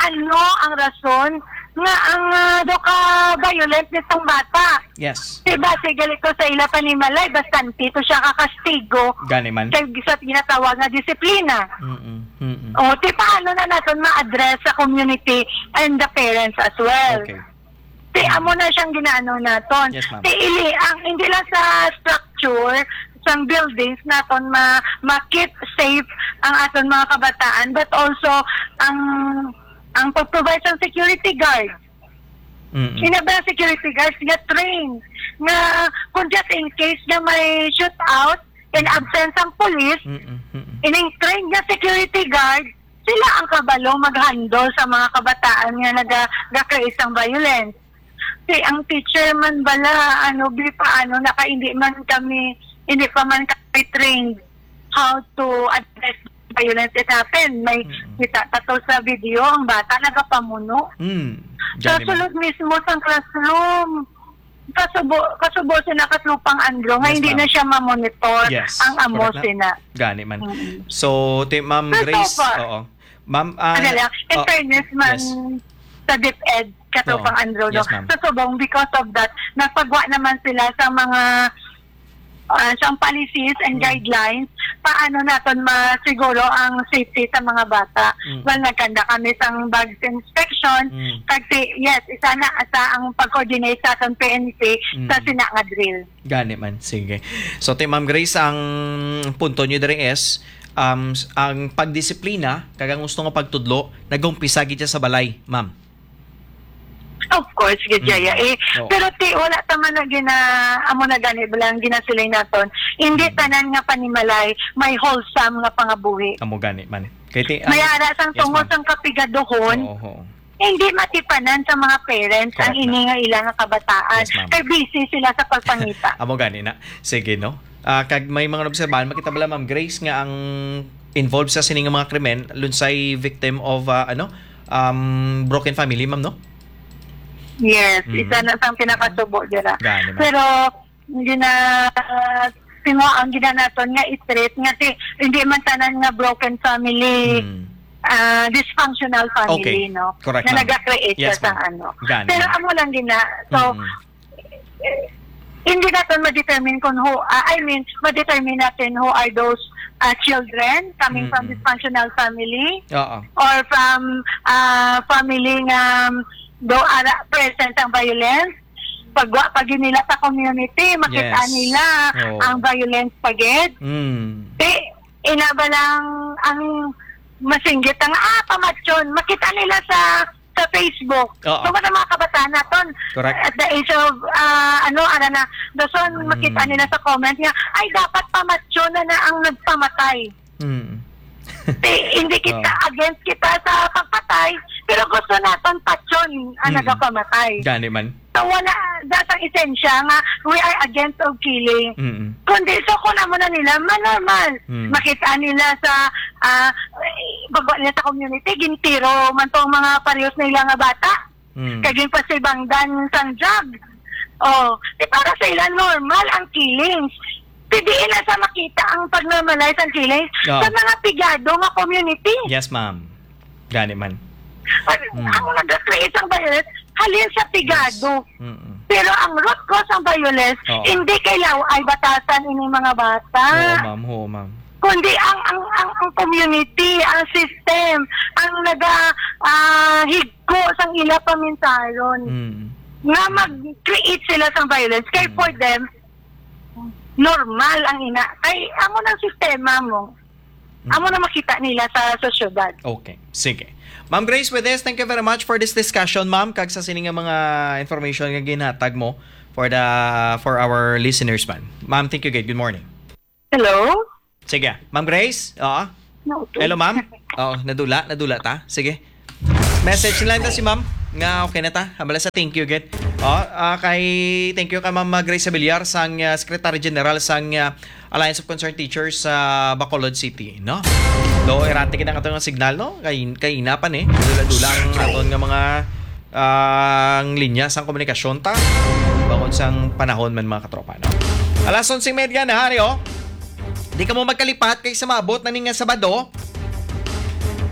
ano ang rason nga ang uh, do ka violent nitong bata. Yes. Diba, sigalit ko sa ila panimalay, bastante to siya kakastigo. Gani man. Kaya sa tinatawag na disiplina. Mm-mm. Mm-mm. O, di paano na natin ma-address sa community and the parents as well. Okay. Di amo na siyang ginaano naton. Yes, ma'am. Di ili, ang hindi lang sa structure, sa buildings naton ma, ma-keep safe ang aton mga kabataan, but also ang ang pag-provide ng security guard. Mm-mm. Inaba security guards nga train nga kung just in case na may shoot out in absence ang police, Mm-mm. Mm-mm. ining train nga security guard, sila ang kabalo mag-handle sa mga kabataan nga naga-create ng violence. Si ang teacher man bala, ano, bi paano, naka hindi man kami, hindi pa man kami trained how to address violence it happened. May Mm-mm. kita tato sa video, ang bata nagapamuno. Mm. Sa Gani man. sulod mismo sa classroom. Kasubo, kasubo sina katlupang Andro, nga Yes, hindi ma'am. na siya mamonitor Yes, ang amo correct na. sina. Gani man. Mm-mm. So, ti Ma'am Pero Grace, so far, oo. Ma'am, ah, ano lang, in oh, fairness man, yes. sa DepEd, katupang Oo. Andro, no? Yes, ma'am. Sa subong, because of that, nagpagwa naman sila sa mga uh, siyang policies and Mm. guidelines, paano natin masiguro ang safety sa mga bata. Mm. Well, nagkanda kami sang bags inspection, Mm. kasi yes, isa na sa ang pag-coordinate sa ating P N P Mm. sa sina nga drill. Gani man, sige. So, ti Ma'am Grace, ang punto nyo diri is, um, ang pagdisiplina, kagang gusto nga pagtudlo, nag-umpisa gid siya sa balay, ma'am. Of course, Gidjaya. Mm. Eh, Oo. pero ti, wala taman na gina, amo na gani, bilang ginasilay naton. Hindi Mm. tanan nga panimalay, may wholesome nga pangabuhi. Amo gani man. Kay ti, May ara sang yes, tungod ma'am. sang kapigaduhon, Oo, oo. hindi matipanan sa mga parents ang Correct na. ini nga ilang nga kabataan. Yes, ma'am. Kay busy sila sa pagpangita. Amo gani na. Sige, no? Ah, kag may mga obserbahan, makita bala Ma'am Grace nga ang involved sa sining nga mga krimen, lunsay victim of, ah, ano, um, broken family, ma'am, no? Yes, Mm. isa na sang pinakasubo dira. Gani man. Pero hindi na uh, sino ang gina naton nga i-treat nga ti, hindi man tanan nga broken family. Mm. ah, dysfunctional Okay. family, no? Correct, Na ma'am. nag-create Yes, siya sa ma'am. ano. Gani, Pero ma'am. amo lang din na, so, Mm. eh, hindi natin ma-determine kung who, ah, I mean, ma-determine natin who are those ah, children coming from Mm-mm. dysfunctional family Oo. or from ah, family nga um, do ara present ang violence. Pag, pag nila sa community, makita Yes. nila Oo. ang violence pagid. Mm. Di, inaba lang ang masinggit ang ah, pamatyon. Makita nila sa sa Facebook. Oo. So, mga kabataan naton Correct. at the age of, ah, ano, ano na, doon Mm. makita nila sa comment niya, ay, dapat pamatyon na na ang nagpamatay. Mm. Di, hindi kita, against kita sa pagpatay, pero gusto natin patyon ang Mm. nagapamatay. Gani man. So, wala, datang esensya nga, we are against of killing. Mm. Kundi, so kung mo na nila, manormal. Hmm. Makita nila sa, ah, bagwa nila sa community, gintiro man tong mga parehas na ilang nga bata. Mm. Kaging pa sa bangdan sang job. Oh, di para sa ilan normal ang killings. Pidiin na sa makita ang pag-normalize ang killings Oo. sa mga pigado nga community. Yes, ma'am. Gani man. Ang ang nag-create ang violence, halin sa pigado. Mm. Pero ang root cause ng violence, Oo. hindi kailangan ay batasan ini mga bata. Oo, ma'am. Oo, ma'am. Kundi ang ang ang, ang community, ang system, ang naga ah, higko sang ila pamintaron. Mm. Nga mag-create sila sang violence. Kaya Mm. for them, normal ang ina. Kay amo ng sistema mo. Amo na makita nila sa sosyedad. Okay. Sige. Ma'am Grace, with this, thank you very much for this discussion, ma'am. Kag sa sining nga mga information nga ginhatag mo for the for our listeners, man. Ma'am, thank you, good. Good morning. Hello? Sige. Ma'am Grace? Oo. No, Hello, ma'am? Oo, nadula, nadula ta. Sige. Message lang ta si ma'am. Nga okay na ta. Habala sa thank you again. Oh, ah, kay thank you kay Ma'am Grace Abiliar sang uh, Secretary General sang uh, Alliance of Concerned Teachers sa Bacolod City, no? Do erante kita nga nga signal, no? Kay kay inapan eh. Dula-dula ang aton nga mga ah, ang linya sang komunikasyon ta. Bangod sang panahon man mga katropa, no? Alas onse media na, hari, oh. Di ka mo magkalipat kay sa maabot na ning nga Sabado.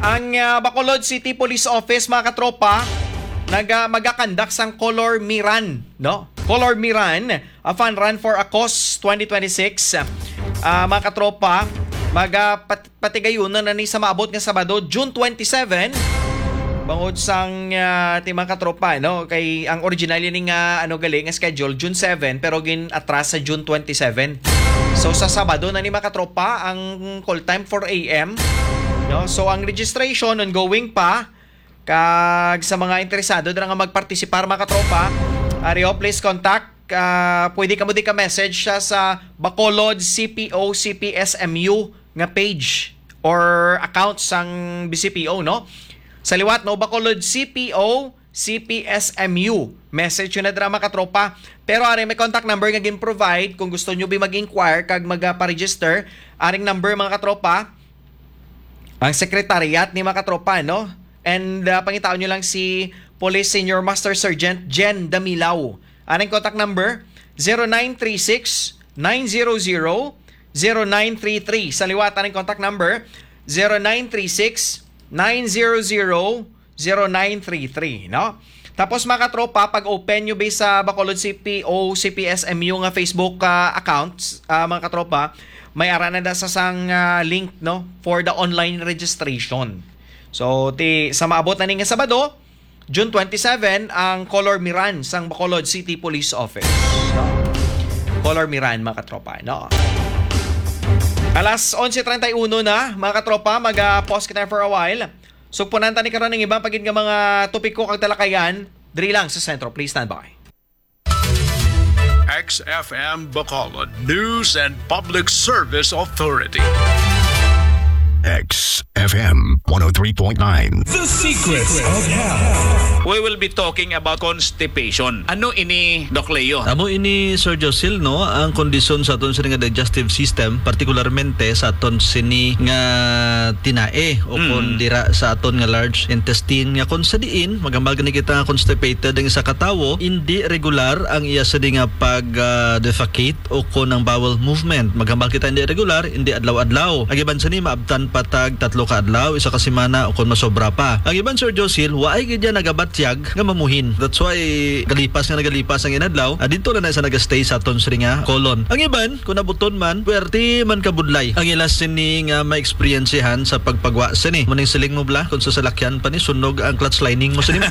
Ang uh, Bacolod City Police Office, mga katropa, nag uh, magakandak sang Color Miran, no? Color Miran, a fun run for a cause twenty twenty-six. Uh, mga katropa, mag uh, pat patigayunan na ni sa maabot nga Sabado, June twenty-seven. Bangod sang uh, ti mga katropa, no? Kay ang original yun nga ano gali nga schedule June seven pero gin atras sa June twenty-seven. So sa Sabado na ni mga katropa ang call time four a m No? So ang registration ongoing pa. Kag sa mga interesado na nga magpartisipar mga katropa, Ario, please contact. Uh, pwede ka mo di ka message siya sa Bacolod C P O C P S M U nga page or account sang B C P O, no? Sa liwat, no? Bacolod C P O C P S M U. Message yun na drama katropa. Pero ari may contact number nga gin-provide kung gusto nyo bi mag-inquire kag mag-pa-register. Aring number mga katropa, ang sekretariat ni mga katropa, no? And uh, pangitaon nyo lang si Police Senior Master Sergeant Jen Damilaw. Aring contact number zero nine three six nine zero zero zero nine three three. Sa liwat, aring contact number zero nine three six nine zero zero zero nine three three, no? Tapos mga katropa, pag open nyo ba sa Bacolod C P O C P S M U nga Facebook uh, accounts, uh, mga katropa, may arana na sa sang uh, link, no, for the online registration. So ti sa maabot na ning Sabado, June twenty-seven, ang Color Miran sang Bacolod City Police Office, no? Color Miran, mga katropa, no? Alas eleven thirty-one na, mga katropa, mag-pause kita for a while. So punanta ni karon ng ibang pagin nga mga topiko kag talakayan, diri lang sa sentro. Please stand by. X F M Bacolod News and Public Service Authority. X F M one oh three point nine. The Secrets of Health. We will be talking about constipation. Ano ini, Doc Leo? Amo ini Sir Josil, no, ang kondisyon sa aton sini nga digestive system, partikularmente sa aton sini nga tinae o Mm. kung dira sa aton nga large intestine nga kung sa diin magambal gani kita nga constipated ang isa ka tawo, hindi regular ang iya sini nga pag uh, defecate o kung ang bowel movement. Magambal kita hindi regular, hindi adlaw-adlaw. Ang iban sini maabtan patag tatlo ka adlaw, isa ka semana o kung masobra pa. Ang iban Sir Josil, waay gid ya nagabatyag nga mamuhin. That's why galipas nga nagalipas ang inadlaw, ah, dito na na sa nagastay sa aton sini nga colon. Ang iban kung nabuton man, puwerte man kabudlay. Ang ilas sini nga ma-experiencehan sa pagpagwa sini. Muning siling mo bla kung sa salakyan pa ni sunog ang clutch lining mo sini.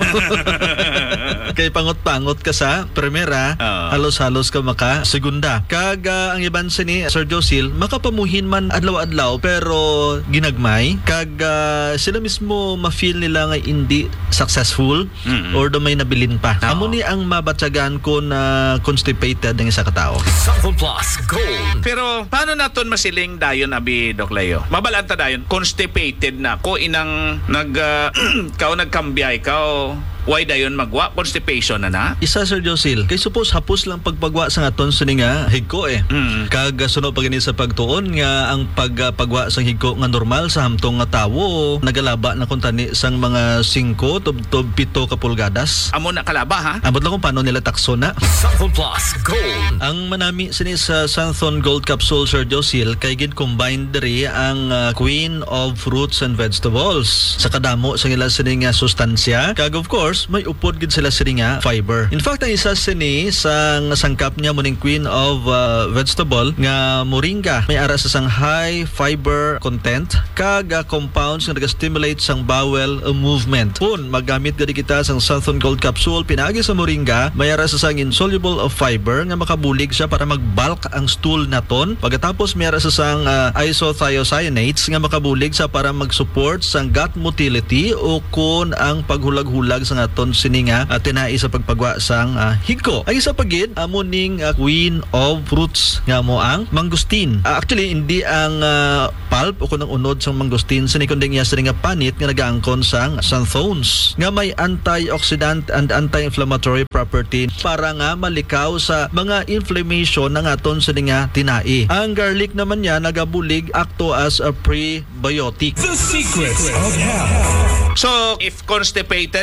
Kay pangot-pangot ka sa primera, Uh. halos-halos ka maka segunda. Kag uh, ang iban sini Sir Josil, makapamuhin man adlaw-adlaw pero ginagmay. Kag uh, sila mismo ma-feel nila nga hindi successful Mm-mm. or do may nabilin pa. Oo. Amo ni ang mabatyagan ko na constipated ng isa ka tao. Sample Plus Gold. Pero paano naton masiling dayon abi, Doc Leo? Mabalanta dayon, constipated na ko inang nag uh, kao nagkambiyay kao why dayon magwa constipation na na? Isa Sir Josil, kay suppose hapos lang pagpagwa sa aton sini nga higko eh. Mm. Kag uh, sunod pa gani sa pagtuon nga ang pagpagwa sa higko nga normal sa hamtong nga tawo nagalaba na kun tani sang mga singko tub pito ka pulgadas. Amo na kalaba ha? Abot lang kung paano nila takso na. Sample Plus Gold. Ang manami sini sa Santhon Gold Capsule Sir Josil kay gid combined diri ang uh, Queen of Fruits and Vegetables. Sa kadamo sa ila sini nga sustansya kag of course may upod gid sila sini nga fiber. In fact ang isa sini sa sangkap niya muning Queen of uh, Vegetable nga moringa may ara sa sang high fiber content kag uh, compounds nga naga-stimulate sang bowel uh, movement. Kung magamit gadi kita sang Santhon Gold Capsule pinagi sa moringa may ara sa sang insoluble of fiber nga makabulig siya para mag-bulk ang stool naton. Pagkatapos may ara sa sang uh, isothiocyanates nga makabulig sa para mag-support sang gut motility o kun ang paghulag-hulag sa aton sini nga uh, tinai sa pagpagwa sang uh, higko. Ang isa pagid amo ning uh, Queen of Fruits nga mo ang mangustin. Uh, actually hindi ang uh, pulp o kun ang unod sang mangustin sini kundi nga sini nga panit nga nagaangkon sang xanthones nga may antioxidant and anti-inflammatory property para nga malikaw sa mga inflammation ng aton sini nga tinai. Ang garlic naman niya nagabulig acto as a prebiotic. The Secrets of Health. So, if constipated, maginom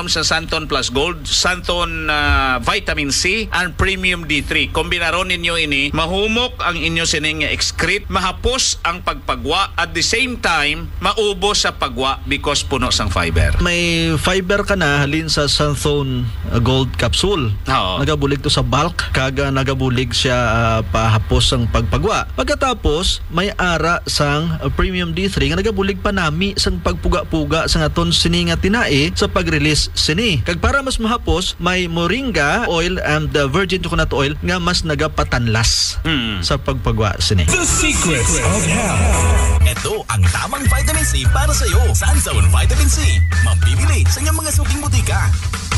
pag-inom sa Santon Plus Gold, Santon uh, Vitamin C, and Premium D three. Kombinaron ninyo ini, mahumok ang inyo sining excrete, mahapos ang pagpagwa, at the same time, maubos sa pagwa because puno sang fiber. May fiber ka na halin sa Santhone uh, Gold Capsule. Oo. Nagabulig to sa bulk, kaga nagabulig siya uh, pahapos ang pagpagwa. Pagkatapos, may ara sang uh, Premium D three nga nagabulig pa nami sang pagpuga-puga sa aton sini nga tinae sa pag-release sini. Kag para mas mahapos, may moringa oil and the virgin coconut oil nga mas nagapatanlas Hmm. sa pagpagwa sini. The secrets of health. Ito ang tamang vitamin C para sa iyo. Sanzone Vitamin C. Mabibili sa inyong mga suking butika.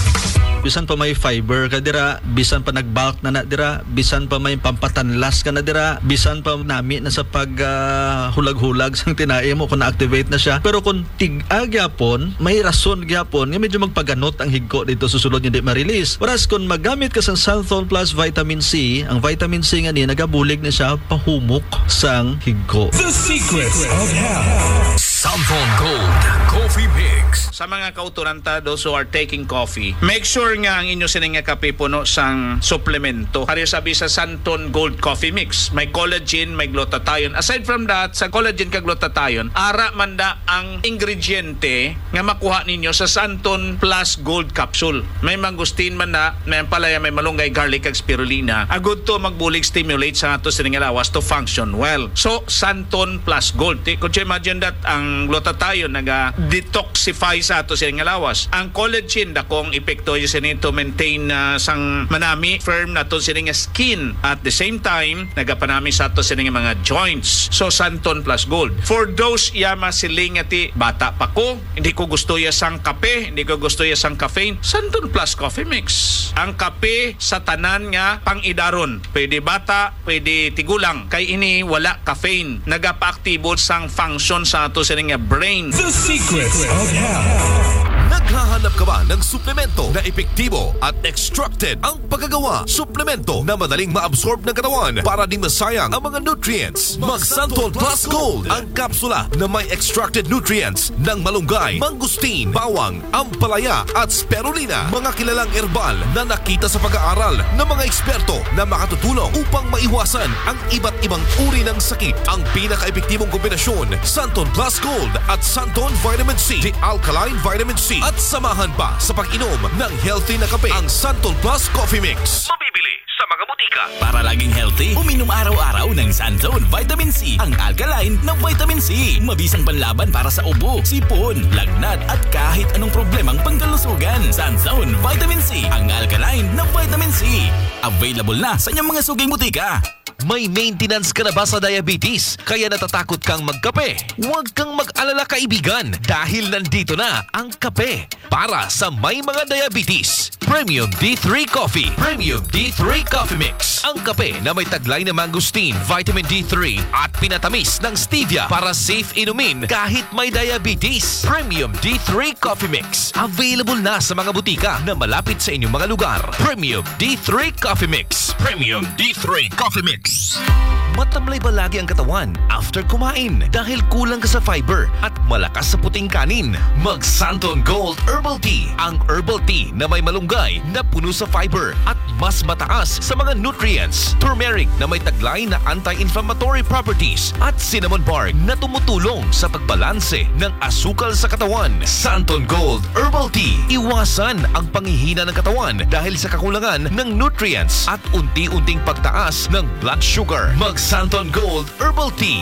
Bisan pa may fiber ka dira, bisan pa nagbulk na na dira, bisan pa may pampatanlas ka na dira, bisan pa nami na sa pag uh, hulag-hulag sang tinae mo kung na-activate na siya. Pero kung tig-ag yapon, may rason gyapon nga medyo magpaganot ang higko dito susulod hindi ma-release. Whereas kung magamit ka sa Santhone Plus Vitamin C, ang vitamin C nga ni nagabulig na siya pahumok sang higko. The secrets of health. Santhone Gold Coffee Mix. Sa mga kauturanta, those who are taking coffee, make sure nga ang inyo sining nga kape puno sang suplemento. Hari sabi sa Santon Gold Coffee Mix, may collagen, may glutathione. Aside from that, sa collagen kag glutathione, ara manda ang ingrediente nga makuha ninyo sa Santon Plus Gold Capsule. May mangustin man na, may palaya, may malunggay, garlic kag spirulina. Agud to magbulig stimulate sa ato sining nga lawas to function well. So Santon Plus Gold. Eh, could you imagine that ang glutathione naga-detoxify sa ato sining nga lawas. Ang collagen dakong epekto yun sining to maintain uh, sang manami firm na to sining nga skin. At the same time, nagapanami sa ato sining nga mga joints. So Santon Plus Gold. For those yama siling nga ti bata pa ko, hindi ko gusto ya sang kape, hindi ko gusto ya sang caffeine, Santon Plus Coffee Mix. Ang kape sa tanan nga pang-idaron. Pwede bata, pwede tigulang. Kay ini wala caffeine. Nagapa-aktibo sang function sa ato sining nga brain. The secrets of health. Naghahanap ka ba ng suplemento na epektibo at extracted ang paggagawa? Suplemento na madaling maabsorb ng katawan para di masayang ang mga nutrients. Mag Santhone Plus Gold, ang kapsula na may extracted nutrients ng malunggay, mangustin, bawang, ampalaya at spirulina. Mga kilalang herbal na nakita sa pag-aaral ng mga eksperto na makatutulong upang maiwasan ang iba't ibang uri ng sakit. Ang pinaka-epektibong kombinasyon, Santhone Plus Gold at Santhone Vitamin C, the Alkaline Vitamin C. At samahan pa sa pag-inom ng healthy na kape ang Santhone Plus Coffee Mix. Mabibili sa mga butika. Para laging healthy, uminom araw-araw ng Santhone Vitamin C, ang alkaline na vitamin C. Mabisang panlaban para sa ubo, sipon, lagnat at kahit anong problemang pangkalusugan. Santhone Vitamin C, ang alkaline na vitamin C. Available na sa inyong mga suging butika. May maintenance ka na ba sa diabetes? Kaya natatakot kang magkape? Huwag kang mag-alala kaibigan dahil nandito na ang kape para sa may mga diabetes. Premium D three Coffee. Premium D three Coffee Mix. Ang kape na may taglay na mangustin, vitamin D three at pinatamis ng stevia para safe inumin kahit may diabetes. Premium D three Coffee Mix. Available na sa mga butika na malapit sa inyong mga lugar. Premium D three Coffee Mix. Premium D three Coffee Mix. Matamlay ba lagi ang katawan after kumain dahil kulang ka sa fiber at malakas sa puting kanin? Mag Santhone Gold Herbal Tea. Ang herbal tea na may malunggay na puno sa fiber at mas mataas sa mga nutrients. Turmeric na may taglay na anti-inflammatory properties at cinnamon bark na tumutulong sa pagbalanse ng asukal sa katawan. Santhone Gold Herbal Tea. Iwasan ang panghihina ng katawan dahil sa kakulangan ng nutrients at unti-unting pagtaas ng blood sugar. Mag Santhone Gold Herbal Tea.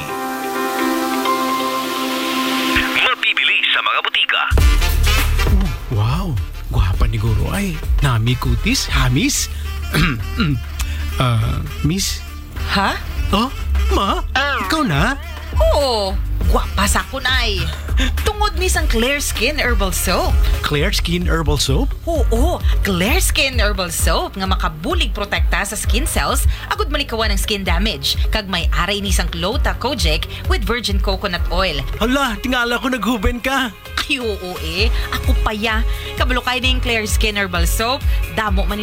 Mabibili sa mga butika. Wow, gwapa ni Guro ay. Nami kutis, hamis. uh, miss? Ha? Oh, ma? Ikaw na? Oo, gwapa sa kun ay. Tungod ni sang Clear Skin Herbal Soap. Clear Skin Herbal Soap? Oo, Clear Skin Herbal Soap nga makabulig protekta sa skin cells agud malikawan ng skin damage. Kag may aray ni sang Clota Kojic with virgin coconut oil. Hala, tingala ko naghuben ka. Ay oo eh, ako pa ya. Kabalo kay ning Clear Skin Herbal Soap, damo man